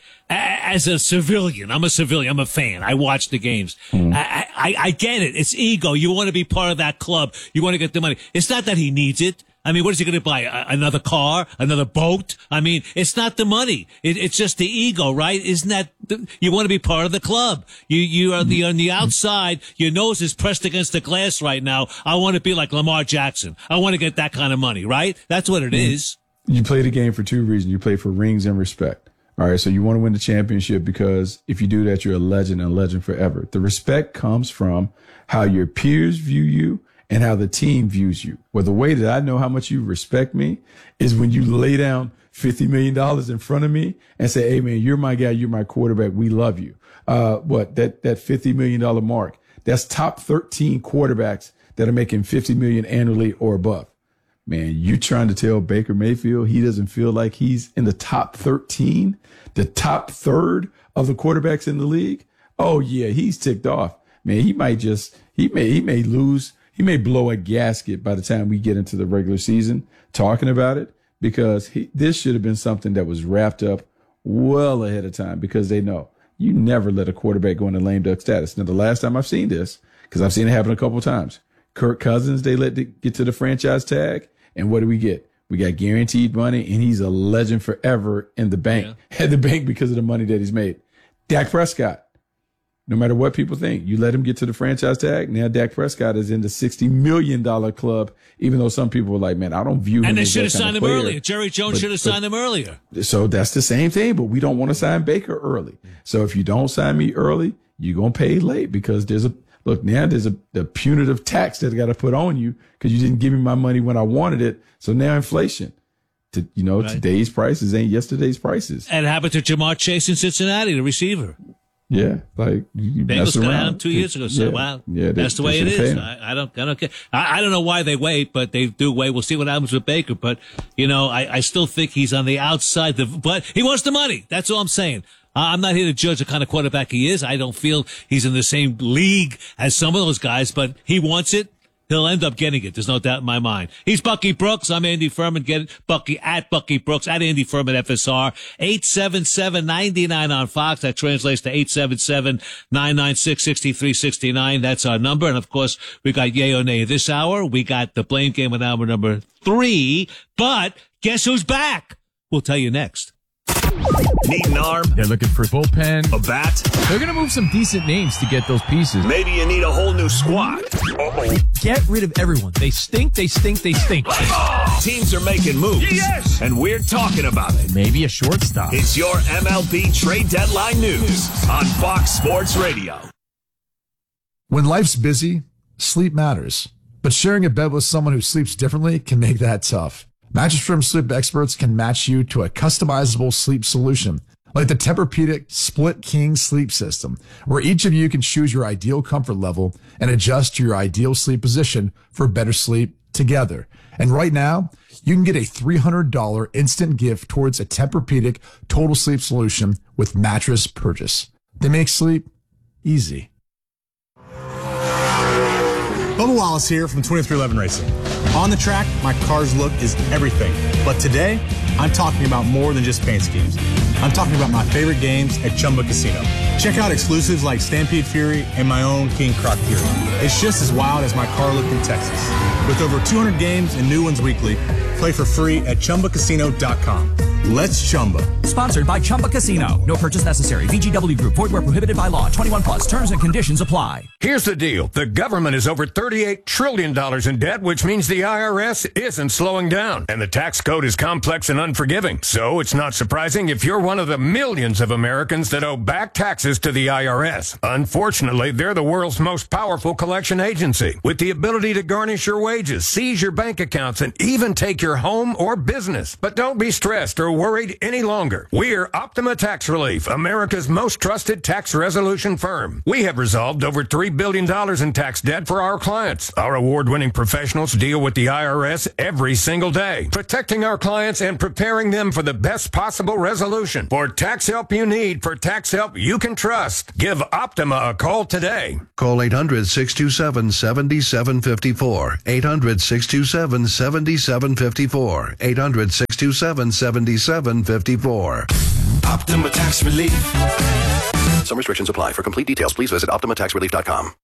[SPEAKER 3] as a civilian, I'm a civilian, I'm a fan. I watch the games. Mm. I, I, I get it. It's ego. You want to be part of that club. You want to get the money. It's not that he needs it. I mean, what is he going to buy? A- another car? Another boat? I mean, it's not the money. It, it's just the ego, right? Isn't that, the, you want to be part of the club. You, you are the, on the outside, your nose is pressed against the glass right now. I want to be like Lamar Jackson. I want to get that kind of money, right? That's what it mm. is.
[SPEAKER 1] You play the game for two reasons. You play for rings and respect. All right, so you want to win the championship because if you do that, you're a legend and a legend forever. The respect comes from how your peers view you and how the team views you. Well, the way that I know how much you respect me is when you lay down fifty million dollars in front of me and say, hey, man, you're my guy, you're my quarterback, we love you. Uh, what, that, that fifty million dollars mark, that's top thirteen quarterbacks that are making fifty million dollars annually or above. Man, you trying to tell Baker Mayfield he doesn't feel like he's in the top thirteen, the top third of the quarterbacks in the league? Oh yeah, he's ticked off. Man, he might just, he may, he may lose, he may blow a gasket by the time we get into the regular season talking about it because he, this should have been something that was wrapped up well ahead of time because they know you never let a quarterback go into lame duck status. Now, the last time I've seen this, because I've seen it happen a couple of times, Kirk Cousins, they let it get to the franchise tag. And what do we get? We got guaranteed money, and he's a legend forever in the bank, yeah. at the bank because of the money that he's made. Dak Prescott, no matter what people think, you let him get to the franchise tag. Now Dak Prescott is in the sixty million dollars club, even though some people were like, man, I don't view him
[SPEAKER 3] and
[SPEAKER 1] as
[SPEAKER 3] they
[SPEAKER 1] that
[SPEAKER 3] should have signed him
[SPEAKER 1] player.
[SPEAKER 3] earlier. Jerry Jones
[SPEAKER 1] but,
[SPEAKER 3] should have
[SPEAKER 1] but,
[SPEAKER 3] signed him earlier.
[SPEAKER 1] So that's the same thing, but we don't want to sign Baker early. So if you don't sign me early, you're going to pay late because there's a, look, now there's a the punitive tax that I got to put on you because you didn't give me my money when I wanted it. So now inflation, to, you know, right. today's prices ain't yesterday's prices.
[SPEAKER 3] And it happened to Jamar Chase in Cincinnati, the receiver.
[SPEAKER 1] Yeah, like you
[SPEAKER 3] Bengals
[SPEAKER 1] mess
[SPEAKER 3] got
[SPEAKER 1] around
[SPEAKER 3] him two years ago. So
[SPEAKER 1] yeah,
[SPEAKER 3] wow,
[SPEAKER 1] yeah, they,
[SPEAKER 3] that's the way it is. I, I don't, I don't care. I, I don't know why they wait, but they do wait. We'll see what happens with Baker. But you know, I, I still think he's on the outside. The, but he wants the money. That's all I'm saying. I'm not here to judge the kind of quarterback he is. I don't feel he's in the same league as some of those guys, but he wants it. He'll end up getting it. There's no doubt in my mind. He's Bucky Brooks. I'm Andy Furman. Get it. Bucky at Bucky Brooks at Andy Furman F S R. eight seven seven, nine nine on Fox. That translates to eight seven seven, nine nine six, six three six nine. That's our number. And of course, we got Yay or Nay this hour. We got the Blame Game with hour number three. But guess who's back? We'll tell you next.
[SPEAKER 6] Need an arm?
[SPEAKER 15] They're looking for bullpen.
[SPEAKER 6] A bat?
[SPEAKER 15] They're going to move some decent names to get those pieces.
[SPEAKER 6] Maybe you need a whole new squad. Uh-oh.
[SPEAKER 7] Get rid of everyone. They stink, they stink, they stink.
[SPEAKER 6] Oh, teams are making moves. Yes! And we're talking about it.
[SPEAKER 15] Maybe a shortstop.
[SPEAKER 6] It's your M L B trade deadline news on Fox Sports Radio.
[SPEAKER 17] When life's busy, sleep matters. But sharing a bed with someone who sleeps differently can make that tough. Mattress Firm sleep experts can match you to a customizable sleep solution, like the Tempur-Pedic Split King Sleep System, where each of you can choose your ideal comfort level and adjust to your ideal sleep position for better sleep together. And right now, you can get a three hundred dollars instant gift towards a Tempur-Pedic total sleep solution with mattress purchase. They make sleep easy.
[SPEAKER 18] Bubba Wallace here from twenty-three eleven Racing. On the track, my car's look is everything. But today, I'm talking about more than just paint schemes. I'm talking about my favorite games at Chumba Casino. Check out exclusives like Stampede Fury and my own King Croc Fury. It's just as wild as my car look in Texas. With over two hundred games and new ones weekly, play for free at Chumba Casino dot com. Let's Chumba.
[SPEAKER 19] Sponsored by Chumba Casino. No purchase necessary. V G W Group. Void where prohibited by law. twenty-one plus. Terms and conditions apply.
[SPEAKER 20] Here's the deal. The government is over thirty-eight trillion dollars in debt, which means the I R S isn't slowing down. And the tax code is complex and unforgiving. So it's not surprising if you're one of the millions of Americans that owe back taxes to the I R S. Unfortunately, they're the world's most powerful collection agency, with the ability to garnish your wages, seize your bank accounts, and even take your home or business. But don't be stressed or worried any longer. We're Optima Tax Relief, America's most trusted tax resolution firm. We have resolved over three billion dollars in tax debt for our clients. Our award-winning professionals deal with the I R S every single day, protecting our clients and preparing them for the best possible resolution. For tax help you need, for tax help you can trust, give Optima a call today.
[SPEAKER 21] Call eight hundred, six two seven, seven seven five four. eight hundred, six two seven, seven seven five four. eight hundred, six two seven, seven seven five four.
[SPEAKER 22] Optima Tax Relief.
[SPEAKER 21] Some restrictions apply. For complete details, please visit optima tax relief dot com.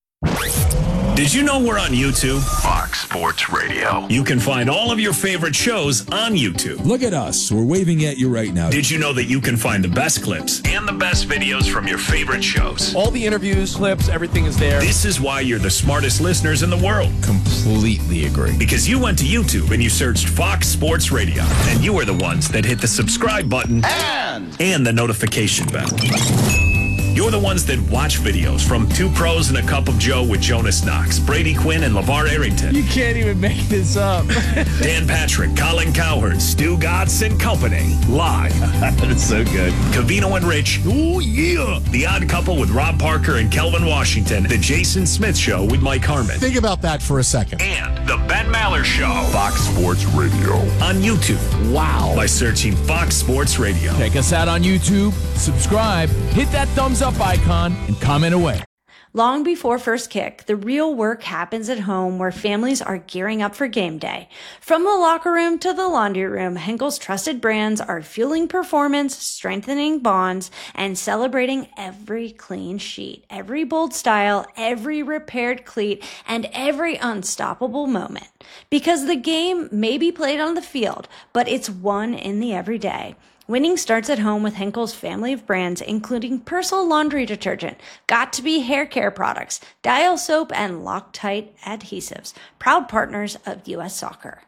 [SPEAKER 6] Did you know we're on YouTube?
[SPEAKER 21] Fox Sports Radio.
[SPEAKER 6] You can find all of your favorite shows on YouTube.
[SPEAKER 14] Look at us. We're waving at you right now.
[SPEAKER 6] Did you know that you can find the best clips and the best videos from your favorite shows?
[SPEAKER 23] All the interviews, clips, everything is there.
[SPEAKER 6] This is why you're the smartest listeners in the world.
[SPEAKER 14] Completely agree.
[SPEAKER 6] Because you went to YouTube and you searched Fox Sports Radio. And you are the ones that hit the subscribe button
[SPEAKER 22] and,
[SPEAKER 6] and the notification bell. You're the ones that watch videos from Two Pros and a Cup of Joe with Jonas Knox, Brady Quinn, and LeVar Arrington.
[SPEAKER 23] You can't even make this up.
[SPEAKER 6] Dan Patrick, Colin Cowherd, Stu Gatz and Company. Live.
[SPEAKER 23] That's so good.
[SPEAKER 6] Covino and Rich.
[SPEAKER 23] Oh, yeah.
[SPEAKER 6] The Odd Couple with Rob Parker and Kelvin Washington. The Jason Smith Show with Mike Harmon.
[SPEAKER 18] Think about that for a second.
[SPEAKER 6] And The Ben Maller Show.
[SPEAKER 21] Fox Sports Radio.
[SPEAKER 6] On YouTube.
[SPEAKER 23] Wow.
[SPEAKER 6] By searching Fox Sports Radio.
[SPEAKER 7] Check us out on YouTube, subscribe, hit that thumbs up icon, and comment away.
[SPEAKER 24] Long before first kick, the real work happens at home where families are gearing up for game day. From the locker room to the laundry room, Henkel's trusted brands are fueling performance, strengthening bonds, and celebrating every clean sheet, every bold style, every repaired cleat, and every unstoppable moment. Because the game may be played on the field, but it's won in the everyday. Winning starts at home with Henkel's family of brands, including Persil laundry detergent, Got2b hair care products, Dial soap, and Loctite adhesives, proud partners of U S Soccer.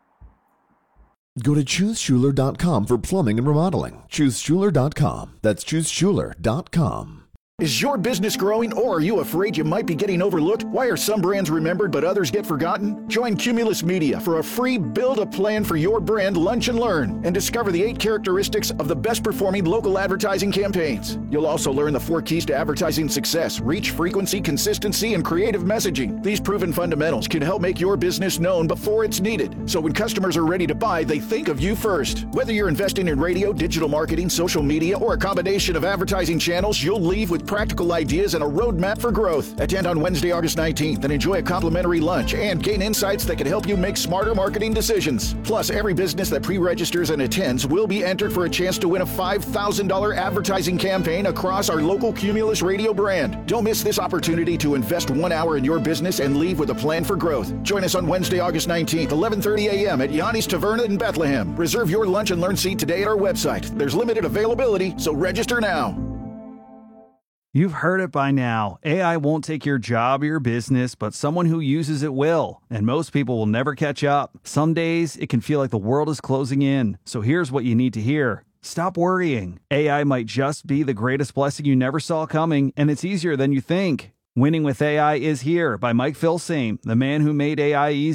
[SPEAKER 25] Go to choose schuler dot com for plumbing and remodeling. choose schuler dot com. That's choose schuler dot com.
[SPEAKER 26] Is your business growing, or are you afraid you might be getting overlooked? Why are some brands remembered but others get forgotten? Join Cumulus Media for a free Build a Plan for Your Brand Lunch and Learn and discover the eight characteristics of the best performing local advertising campaigns. You'll also learn the four keys to advertising success: reach, frequency, consistency, and creative messaging. These proven fundamentals can help make your business known before it's needed, so when customers are ready to buy, they think of you first. Whether you're investing in radio, digital marketing, social media, or a combination of advertising channels, you'll leave with practical ideas and a roadmap for growth. Attend on Wednesday, August nineteenth and enjoy a complimentary lunch and gain insights that can help you make smarter marketing decisions. Plus, every business that pre-registers and attends will be entered for a chance to win a five thousand dollars advertising campaign across our local Cumulus radio brand. Don't miss this opportunity to invest one hour in your business and leave with a plan for growth. Join us on Wednesday, August nineteenth, eleven thirty a.m. at Yanni's Taverna in Bethlehem. Reserve your lunch and learn seat today at our website. There's limited availability, so register now.
[SPEAKER 9] You've heard it by now. A I won't take your job or your business, but someone who uses it will. And most people will never catch up. Some days it can feel like the world is closing in. So here's what you need to hear. Stop worrying. A I might just be the greatest blessing you never saw coming, and it's easier than you think. Winning with A I is here by Mike Filsaime, the man who made A I easy.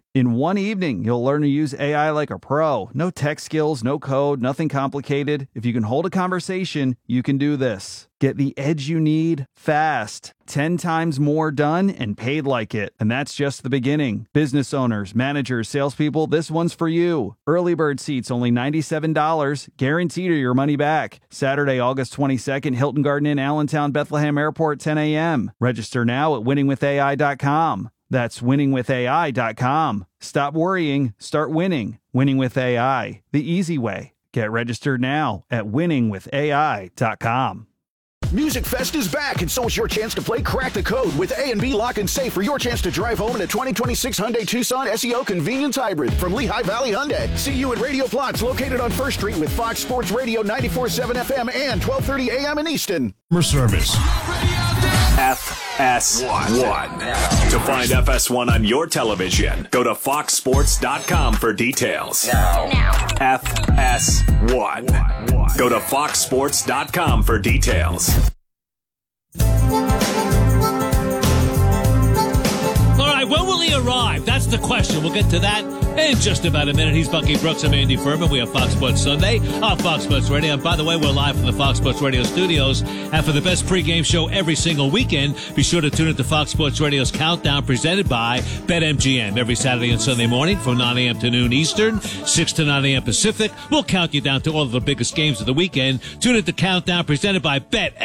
[SPEAKER 9] In one evening, you'll learn to use A I like a pro. No tech skills, no code, nothing complicated. If you can hold a conversation, you can do this. Get the edge you need fast. ten times more done and paid like it. And that's just the beginning. Business owners, managers, salespeople, this one's for you. Early bird seats only ninety-seven dollars. Guaranteed or your money back. Saturday, August twenty-second, Hilton Garden Inn, Allentown, Bethlehem Airport, ten a.m. Register now at winning with A I dot com. That's winning with A I dot com. Stop worrying, start winning. Winning with A I, the easy way. Get registered now at winning with A I dot com.
[SPEAKER 26] Music Fest is back, and so is your chance to play Crack the Code with A and B Lock and Safe for your chance to drive home in a twenty twenty-six Hyundai Tucson S E O Convenience Hybrid from Lehigh Valley Hyundai. See you at Radio Plots, located on First Street with Fox Sports Radio ninety-four point seven F M and twelve thirty A M in Easton.
[SPEAKER 6] Service. F S one. To find F S one on your television, go to fox sports dot com for details. Now. Now. F S one. Go to fox sports dot com for details.
[SPEAKER 3] All right, when will he arrive? That's the question. We'll get to that in just about a minute. He's Bucky Brooks. I'm Andy Furman. We have Fox Sports Sunday on Fox Sports Radio. And by the way, we're live from the Fox Sports Radio studios. And for the best pregame show every single weekend, be sure to tune into Fox Sports Radio's Countdown presented by BetMGM. Every Saturday and Sunday morning from nine a.m. to noon Eastern, six to nine a.m. Pacific. We'll count you down to all of the biggest games of the weekend. Tune into Countdown presented by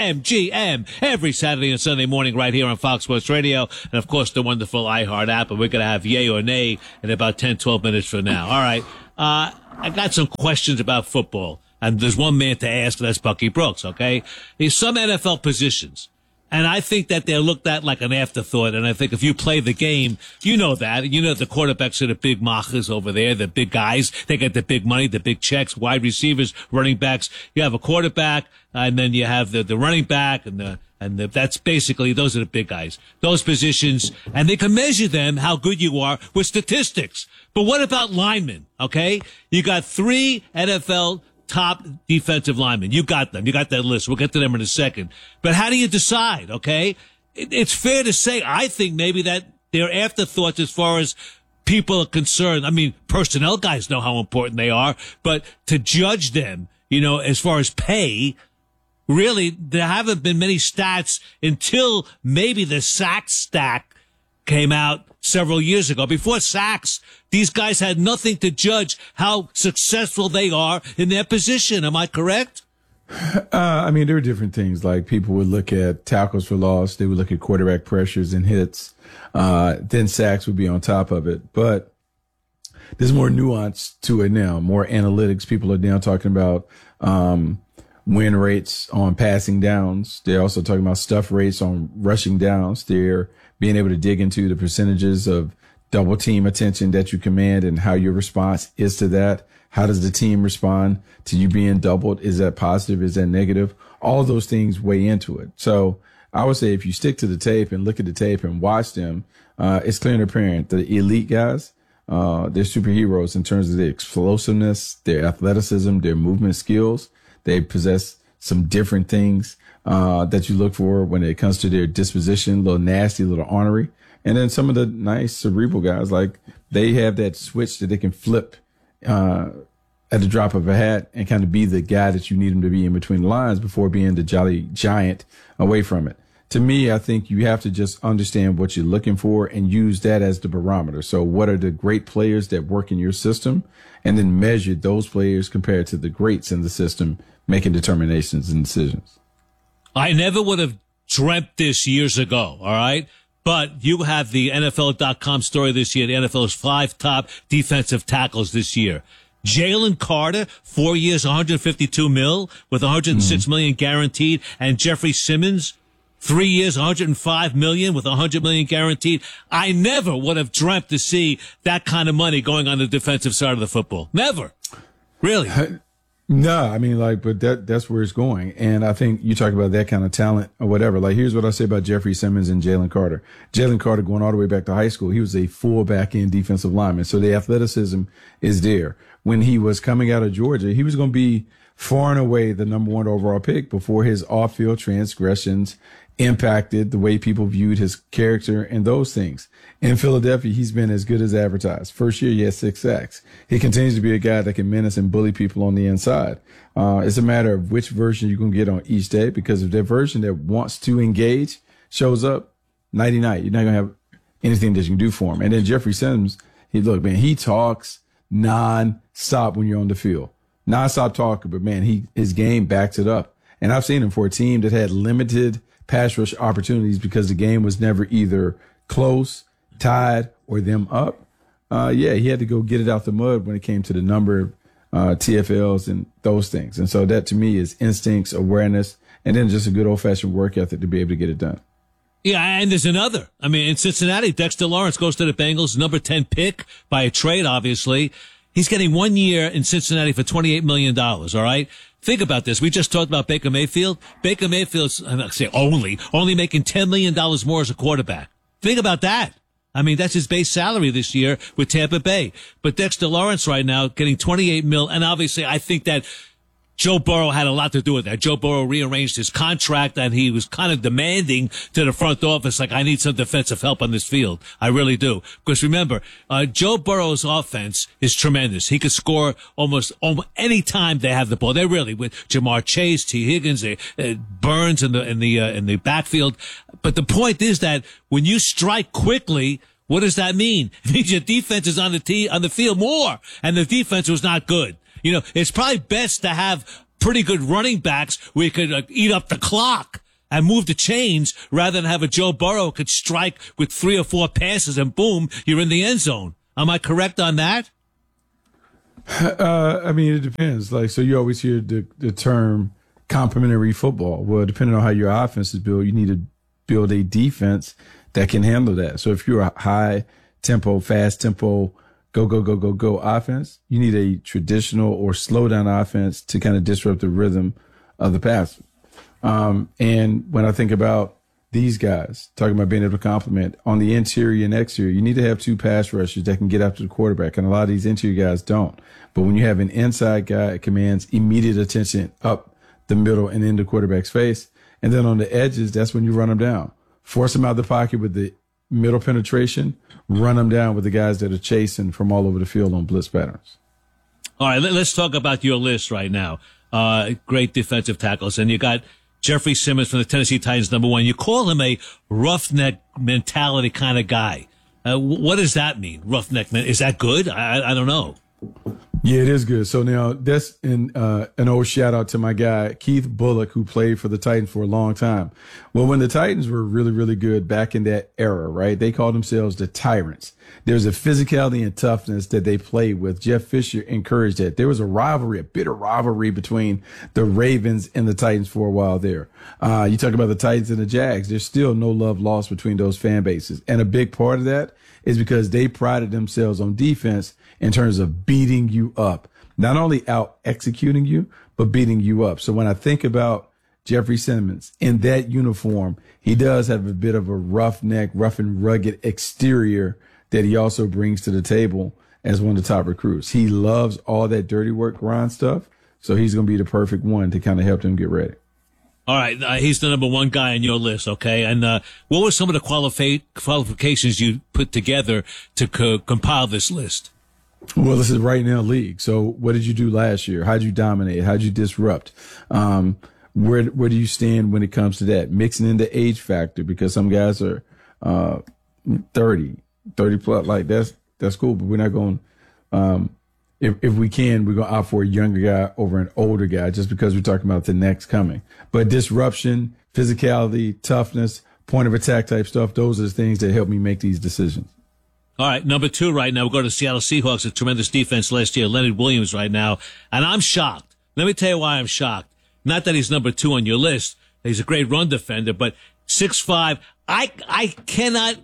[SPEAKER 3] BetMGM every Saturday and Sunday morning right here on Fox Sports Radio. And, of course, the wonderful iHeart app. And we're going to have Yay or Nay in about ten, twelve minutes from now. All right. Uh, I got some questions about football, and there's one man to ask, and that's Bucky Brooks, okay? There's some N F L positions, and I think that they're looked at like an afterthought, and I think if you play the game, you know that. You know the quarterbacks are the big machas over there, the big guys. They get the big money, the big checks, wide receivers, running backs. You have a quarterback, and then you have the, the running back, and the And the, that's basically, those are the big guys. Those positions, and they can measure them, how good you are, with statistics. But what about linemen, okay? You got three N F L top defensive linemen. You got them. You got that list. We'll get to them in a second. But how do you decide, okay? It, it's fair to say, I think maybe that they're afterthoughts as far as people are concerned. I mean, personnel guys know how important they are, but to judge them, you know, as far as pay, really, there haven't been many stats until maybe the sack stack came out several years ago. Before sacks, these guys had nothing to judge how successful they are in their position. Am I correct?
[SPEAKER 1] Uh, I mean, there are different things. Like people would look at tackles for loss. They would look at quarterback pressures and hits. Uh, then sacks would be on top of it. But there's more nuance to it now, more analytics. People are now talking about, um, win rates on passing downs. They're also talking about stuff rates on rushing downs. They're being able to dig into the percentages of double team attention that you command and how your response is to that. How does the team respond to you being doubled? Is that positive? Is that negative? All of those things weigh into it. So I would say if you stick to the tape and look at the tape and watch them, uh, it's clear and apparent. The elite guys, uh, they're superheroes in terms of their explosiveness, their athleticism, their movement skills. They possess some different things uh, that you look for when it comes to their disposition, a little nasty, a little ornery. And then some of the nice cerebral guys, like they have that switch that they can flip uh, at the drop of a hat and kind of be the guy that you need them to be in between the lines before being the jolly giant away from it. To me, I think you have to just understand what you're looking for and use that as the barometer. So what are the great players that work in your system? And then measure those players compared to the greats in the system, making determinations and decisions.
[SPEAKER 3] I never would have dreamt this years ago, all right? But you have the N F L dot com story this year, the N F L's five top defensive tackles this year. Jalen Carter, four years, one hundred fifty-two mil with one hundred six mm-hmm. million guaranteed, and Jeffrey Simmons, three years, one hundred five million with one hundred million guaranteed. I never would have dreamt to see that kind of money going on the defensive side of the football. Never. Really.
[SPEAKER 1] No, I mean, like, but that, that's where it's going. And I think you talk about that kind of talent or whatever. Like, here's what I say about Jeffrey Simmons and Jalen Carter. Jalen Carter, going all the way back to high school, he was a full back end defensive lineman. So the athleticism is there. when he was coming out of Georgia, he was going to be far and away the number one overall pick before his off-field transgressions impacted the way people viewed his character and those things. In Philadelphia, he's been as good as advertised. First year, he had six sacks. He continues to be a guy that can menace and bully people on the inside. Uh, it's a matter of which version you're going to get on each day, because if that version that wants to engage shows up nighty night, you're not going to have anything that you can do for him. And then Jeffrey Simmons, he look, man, he talks non-stop when you're on the field. Non-stop talker, but man, he his game backs it up. And I've seen him for a team that had limited pass rush opportunities because the game was never either close, tied, or them up. Uh, yeah, he had to go get it out the mud when it came to the number of uh, T F Ls and those things. And so that to me is instincts, awareness, and then just a good old-fashioned work ethic to be able to get it done.
[SPEAKER 3] Yeah, and there's another. I mean, in Cincinnati, Dexter Lawrence goes to the Bengals, number ten pick by a trade, obviously. He's getting one year in Cincinnati for twenty-eight million dollars, all right? Think about this. We just talked about Baker Mayfield. Baker Mayfield's, I'm not saying only, only making ten million dollars more as a quarterback. Think about that. I mean, that's his base salary this year with Tampa Bay. But Dexter Lawrence right now getting twenty-eight mil, and obviously I think that Joe Burrow had a lot to do with that. Joe Burrow rearranged his contract, and he was kind of demanding to the front office, like, I need some defensive help on this field. I really do. Because remember, uh, Joe Burrow's offense is tremendous. He could score almost, almost any time they have the ball. They really, with Jamar Chase, T. Higgins, uh, Burns in the, in the, uh, in the backfield. But the point is that when you strike quickly, what does that mean? It means your defense is on the tee, on the field more, and the defense was not good. You know, it's probably best to have pretty good running backs where you could uh, eat up the clock and move the chains rather than have a Joe Burrow could strike with three or four passes and boom, you're in the end zone. Am I correct on that?
[SPEAKER 1] Uh, I mean, it depends. Like, so you always hear the, the term complementary football. Well, depending on how your offense is built, you need to build a defense that can handle that. So if you're a high tempo, fast tempo, go, go, go, go, go offense, you need a traditional or slow down offense to kind of disrupt the rhythm of the pass. Um, and when I think about these guys, talking about being able to complement on the interior and exterior, you need to have two pass rushers that can get after the quarterback. And a lot of these interior guys don't. But when you have an inside guy, it commands immediate attention up the middle and in the quarterback's face. And then on the edges, that's when you run them down. Force them out of the pocket with the middle penetration, run them down with the guys that are chasing from all over the field on blitz patterns.
[SPEAKER 3] All right, let's talk about your list right now. Uh, great defensive tackles. And you got Jeffrey Simmons from the Tennessee Titans, number one. You call him a roughneck mentality kind of guy. Uh, what does that mean, roughneck? Is that good? I, I don't know.
[SPEAKER 1] Yeah, it is good. So now that's in, uh, an old shout out to my guy, Keith Bullock, who played for the Titans for a long time. Well, when the Titans were really, really good back in that era, right, they called themselves the Tyrants. There's a physicality and toughness that they played with. Jeff Fisher encouraged that. There was a rivalry, a bitter rivalry between the Ravens and the Titans for a while there. Uh, you talk about the Titans and the Jags. There's still no love lost between those fan bases. And a big part of that is because they prided themselves on defense in terms of beating you up, not only out executing you, but beating you up. So when I think about Jeffrey Simmons in that uniform, he does have a bit of a roughneck, rough and rugged exterior that he also brings to the table as one of the top recruits. He loves all that dirty work, grind stuff. So he's going to be the perfect one to kind of help them get ready.
[SPEAKER 3] All right, uh, he's the number one guy on your list, okay? And uh, what were some of the qualifi- qualifications you put together to co- compile this list?
[SPEAKER 1] Well, this is right now league. So what did you do last year? How'd you dominate? How'd you disrupt? Um, where where do you stand when it comes to that? Mixing in the age factor, because some guys are uh, thirty, thirty plus. Like, that's that's cool, but we're not going um, – If, if we can, we're going to opt for a younger guy over an older guy just because we're talking about the next coming. But disruption, physicality, toughness, point of attack type stuff, those are the things that help me make these decisions.
[SPEAKER 3] All right, number two right now, we'll go to the Seattle Seahawks, a tremendous defense last year, Leonard Williams right now. And I'm shocked. Let me tell you why I'm shocked. Not that he's number two on your list. He's a great run defender, but six five, I, I cannot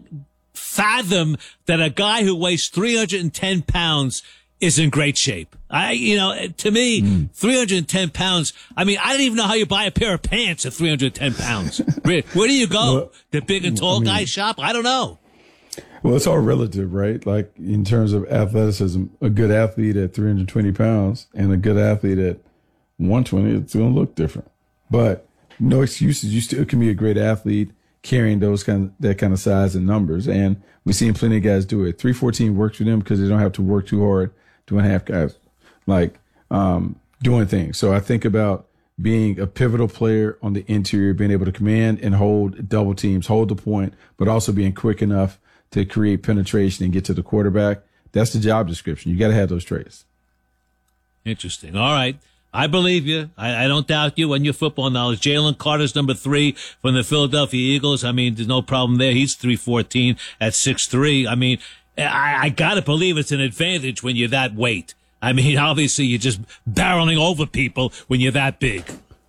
[SPEAKER 3] fathom that a guy who weighs three hundred ten pounds is in great shape. I, you know, to me, mm. three hundred ten pounds, I mean, I don't even know how you buy a pair of pants at three hundred ten pounds. Where do you go? Well, the big and tall I mean, guy shop? I don't know.
[SPEAKER 1] Well, it's all relative, right? Like in terms of athleticism, a good athlete at three hundred twenty pounds and a good athlete at one twenty, it's going to look different. But no excuses. You still can be a great athlete carrying those kind of, that kind of size and numbers. And we've seen plenty of guys do it. three fourteen works for them because they don't have to work too hard. Two and a half guys like um, doing things. So I think about being a pivotal player on the interior, being able to command and hold double teams, hold the point, but also being quick enough to create penetration and get to the quarterback. That's the job description. You got to have those traits.
[SPEAKER 3] Interesting. All right. I believe you. I, I don't doubt you and your football knowledge. Jalen Carter's number three from the Philadelphia Eagles. I mean, there's no problem there. He's three fourteen at six three. I mean, I, I got to believe it's an advantage when you're that weight. I mean, obviously, you're just barreling over people when you're that big.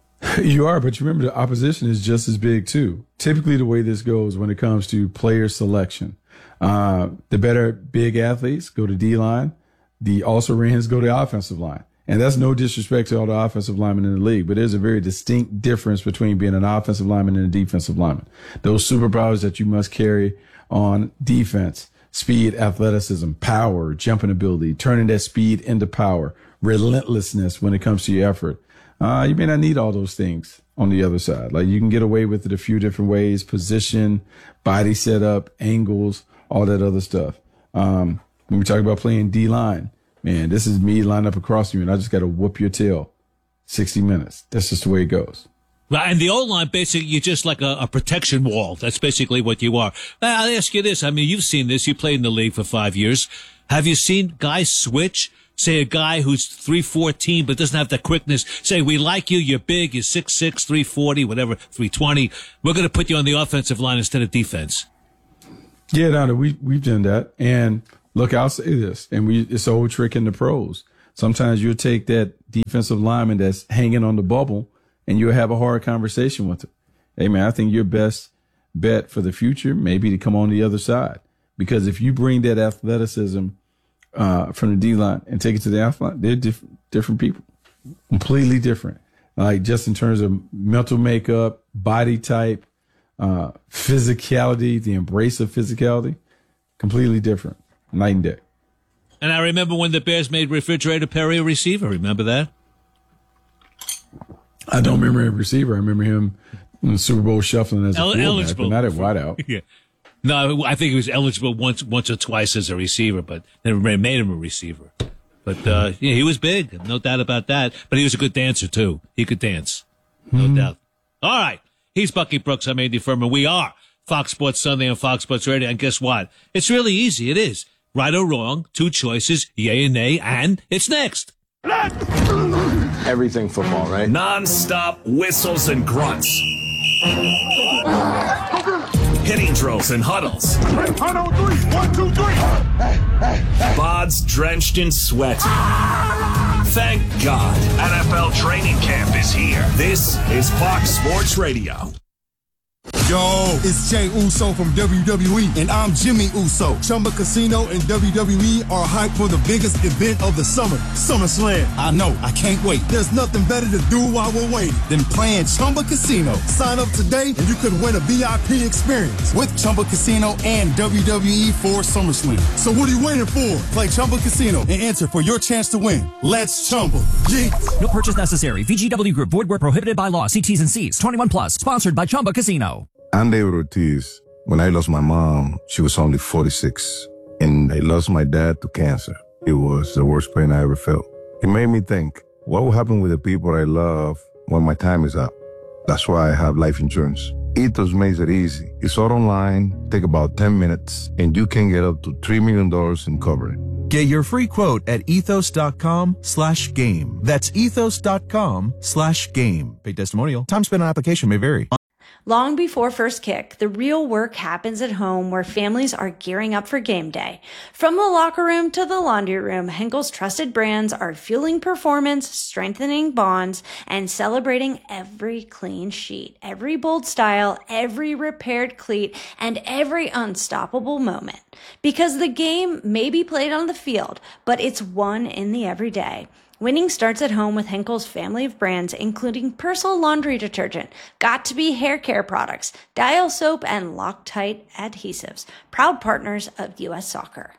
[SPEAKER 1] You are, but you remember the opposition is just as big, too. Typically, the way this goes when it comes to player selection, uh, the better big athletes go to D-line. The also-rans go to offensive line. And that's no disrespect to all the offensive linemen in the league, but there's a very distinct difference between being an offensive lineman and a defensive lineman. Those superpowers that you must carry on defense, speed, athleticism, power, jumping ability, turning that speed into power, relentlessness when it comes to your effort. Uh, you may not need all those things on the other side. Like you can get away with it a few different ways, position, body setup, angles, all that other stuff. Um, when we talk about playing D-line, man, this is me lined up across you, and I just got to whoop your tail. sixty minutes. That's just the way it goes.
[SPEAKER 3] Right, and the O-line, basically, you're just like a, a protection wall. That's basically what you are. I'll ask you this. I mean, you've seen this. You played in the league for five years. Have you seen guys switch? Say a guy who's three fourteen but doesn't have the quickness. Say, we like you. You're big. You're six six, three forty, whatever, three twenty. We're going to put you on the offensive line instead of defense.
[SPEAKER 1] Yeah, no, we, we've done that. And look, I'll say this, and we it's an old trick in the pros. Sometimes you'll take that defensive lineman that's hanging on the bubble, and you'll have a hard conversation with him. Hey, man, I think your best bet for the future may be to come on the other side. Because if you bring that athleticism uh, from the D-line and take it to the F line, they're diff- different people, completely different. Like just in terms of mental makeup, body type, uh, physicality, the embrace of physicality, completely different. Night and day.
[SPEAKER 3] And I remember when the Bears made Refrigerator Perry a receiver. Remember that?
[SPEAKER 1] I don't remember him receiver. I remember him in the Super Bowl shuffling as a
[SPEAKER 3] El-
[SPEAKER 1] fullback,
[SPEAKER 3] eligible.
[SPEAKER 1] but not at wideout.
[SPEAKER 3] Yeah. No, I think he was eligible once, once or twice as a receiver, but never made him a receiver. But uh, yeah, he was big, no doubt about that. But he was a good dancer too. He could dance, no
[SPEAKER 1] Mm-hmm.
[SPEAKER 3] doubt. All right, he's Bucky Brooks. I'm Andy Furman. We are Fox Sports Sunday on Fox Sports Radio. And guess what? It's really easy. It is right or wrong, two choices, yay and nay, and it's next.
[SPEAKER 6] Everything football, right? Non-stop whistles and grunts. Hitting drills and huddles. One, two, three. Bods drenched in sweat. Thank God. N F L training camp is here. This is Fox Sports Radio.
[SPEAKER 5] Yo, it's Jay Uso from W W E, and I'm Jimmy Uso. Chumba Casino and W W E are hyped for the biggest event of the summer, SummerSlam. I know, I can't wait. There's nothing better to do while we're waiting than playing Chumba Casino. Sign up today, and you could win a V I P experience with Chumba Casino and W W E for SummerSlam. So what are you waiting for? Play Chumba Casino and enter for your chance to win. Let's Chumba. Yeah.
[SPEAKER 19] No purchase necessary. V G W Group. Void where prohibited by law. See T's and C's. twenty-one plus. Sponsored by Chumba Casino.
[SPEAKER 8] I'm David Ortiz. When I lost my mom, she was only forty-six. And I lost my dad to cancer. It was the worst pain I ever felt. It made me think, what will happen with the people I love when my time is up? That's why I have life insurance. Ethos makes it easy. It's all online, take about ten minutes, and you can get up to three million dollars in coverage.
[SPEAKER 10] Get your free quote at ethos.com slash game. That's ethos.com slash game. Paid testimonial. Time spent on application may vary.
[SPEAKER 24] Long before first kick, the real work happens at home where families are gearing up for game day. From the locker room to the laundry room, Henkel's trusted brands are fueling performance, strengthening bonds, and celebrating every clean sheet, every bold style, every repaired cleat, and every unstoppable moment. Because the game may be played on the field, but it's won in the everyday. Winning starts at home with Henkel's family of brands, including Persil laundry detergent, Got2b hair care products, Dial soap, and Loctite adhesives. Proud partners of U S Soccer.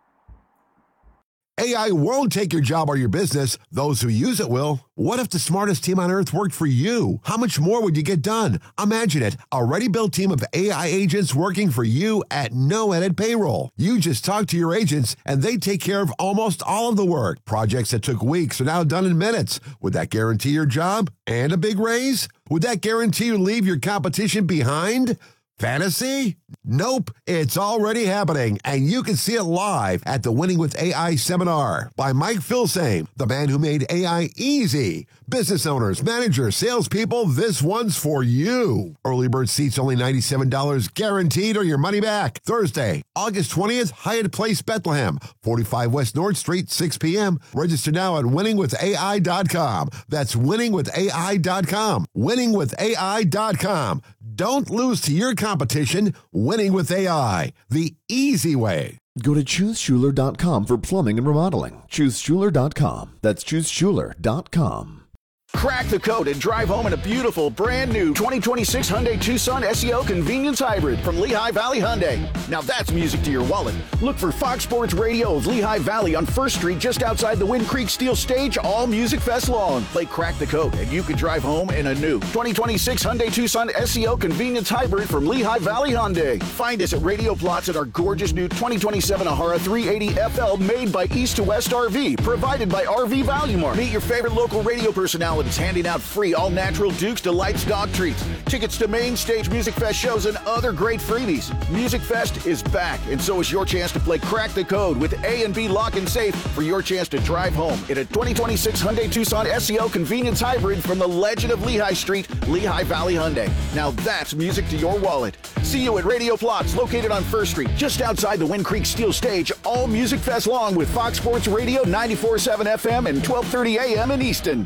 [SPEAKER 2] A I won't take your job or your business. Those who use it will. What if the smartest team on earth worked for you? How much more would you get done? Imagine it. A ready-built team of A I agents working for you at no added payroll. You just talk to your agents, and they take care of almost all of the work. Projects that took weeks are now done in minutes. Would that guarantee your job and a big raise? Would that guarantee you leave your competition behind? Fantasy? Nope, it's already happening, and you can see it live at the Winning with A I seminar by Mike Filsaime, the man who made A I easy. Business owners, managers, salespeople, this one's for you. Early bird seats only ninety-seven dollars guaranteed or your money back. Thursday, August twentieth, Hyatt Place, Bethlehem, forty-five West North Street, six p.m. Register now at winning with A I dot com. That's winning with A I dot com. winning with A I dot com. Don't lose to your competition. Winning with A I, the easy way.
[SPEAKER 25] Go to choose schuler dot com for plumbing and remodeling. choose schuler dot com. That's choose schuler dot com.
[SPEAKER 26] Crack the code and drive home in a beautiful, brand new twenty twenty-six Hyundai Tucson S E O Convenience Hybrid from Lehigh Valley Hyundai. Now that's music to your wallet. Look for Fox Sports Radio of Lehigh Valley on First Street just outside the Wind Creek Steel Stage all Music Fest long. Play Crack the Code and you can drive home in a new twenty twenty-six Hyundai Tucson S E O Convenience Hybrid from Lehigh Valley Hyundai. Find us at Radio Plots at our gorgeous new twenty twenty-seven Ahara three eighty F L made by East to West R V, provided by R V Value Mart. Meet your favorite local radio personalities handing out free all-natural Duke's Delights dog treats, tickets to main stage Music Fest shows, and other great freebies. Music Fest is back, and so is your chance to play Crack the Code with A and B Lock and Safe for your chance to drive home in a twenty twenty-six Hyundai Tucson S E O Convenience Hybrid from the legend of Lehigh Street, Lehigh Valley Hyundai. Now that's music to your wallet. See you at Radio Plots, located on First Street, just outside the Wind Creek Steel Stage, all Music Fest long with Fox Sports Radio ninety-four point seven F M and twelve thirty A M in Easton.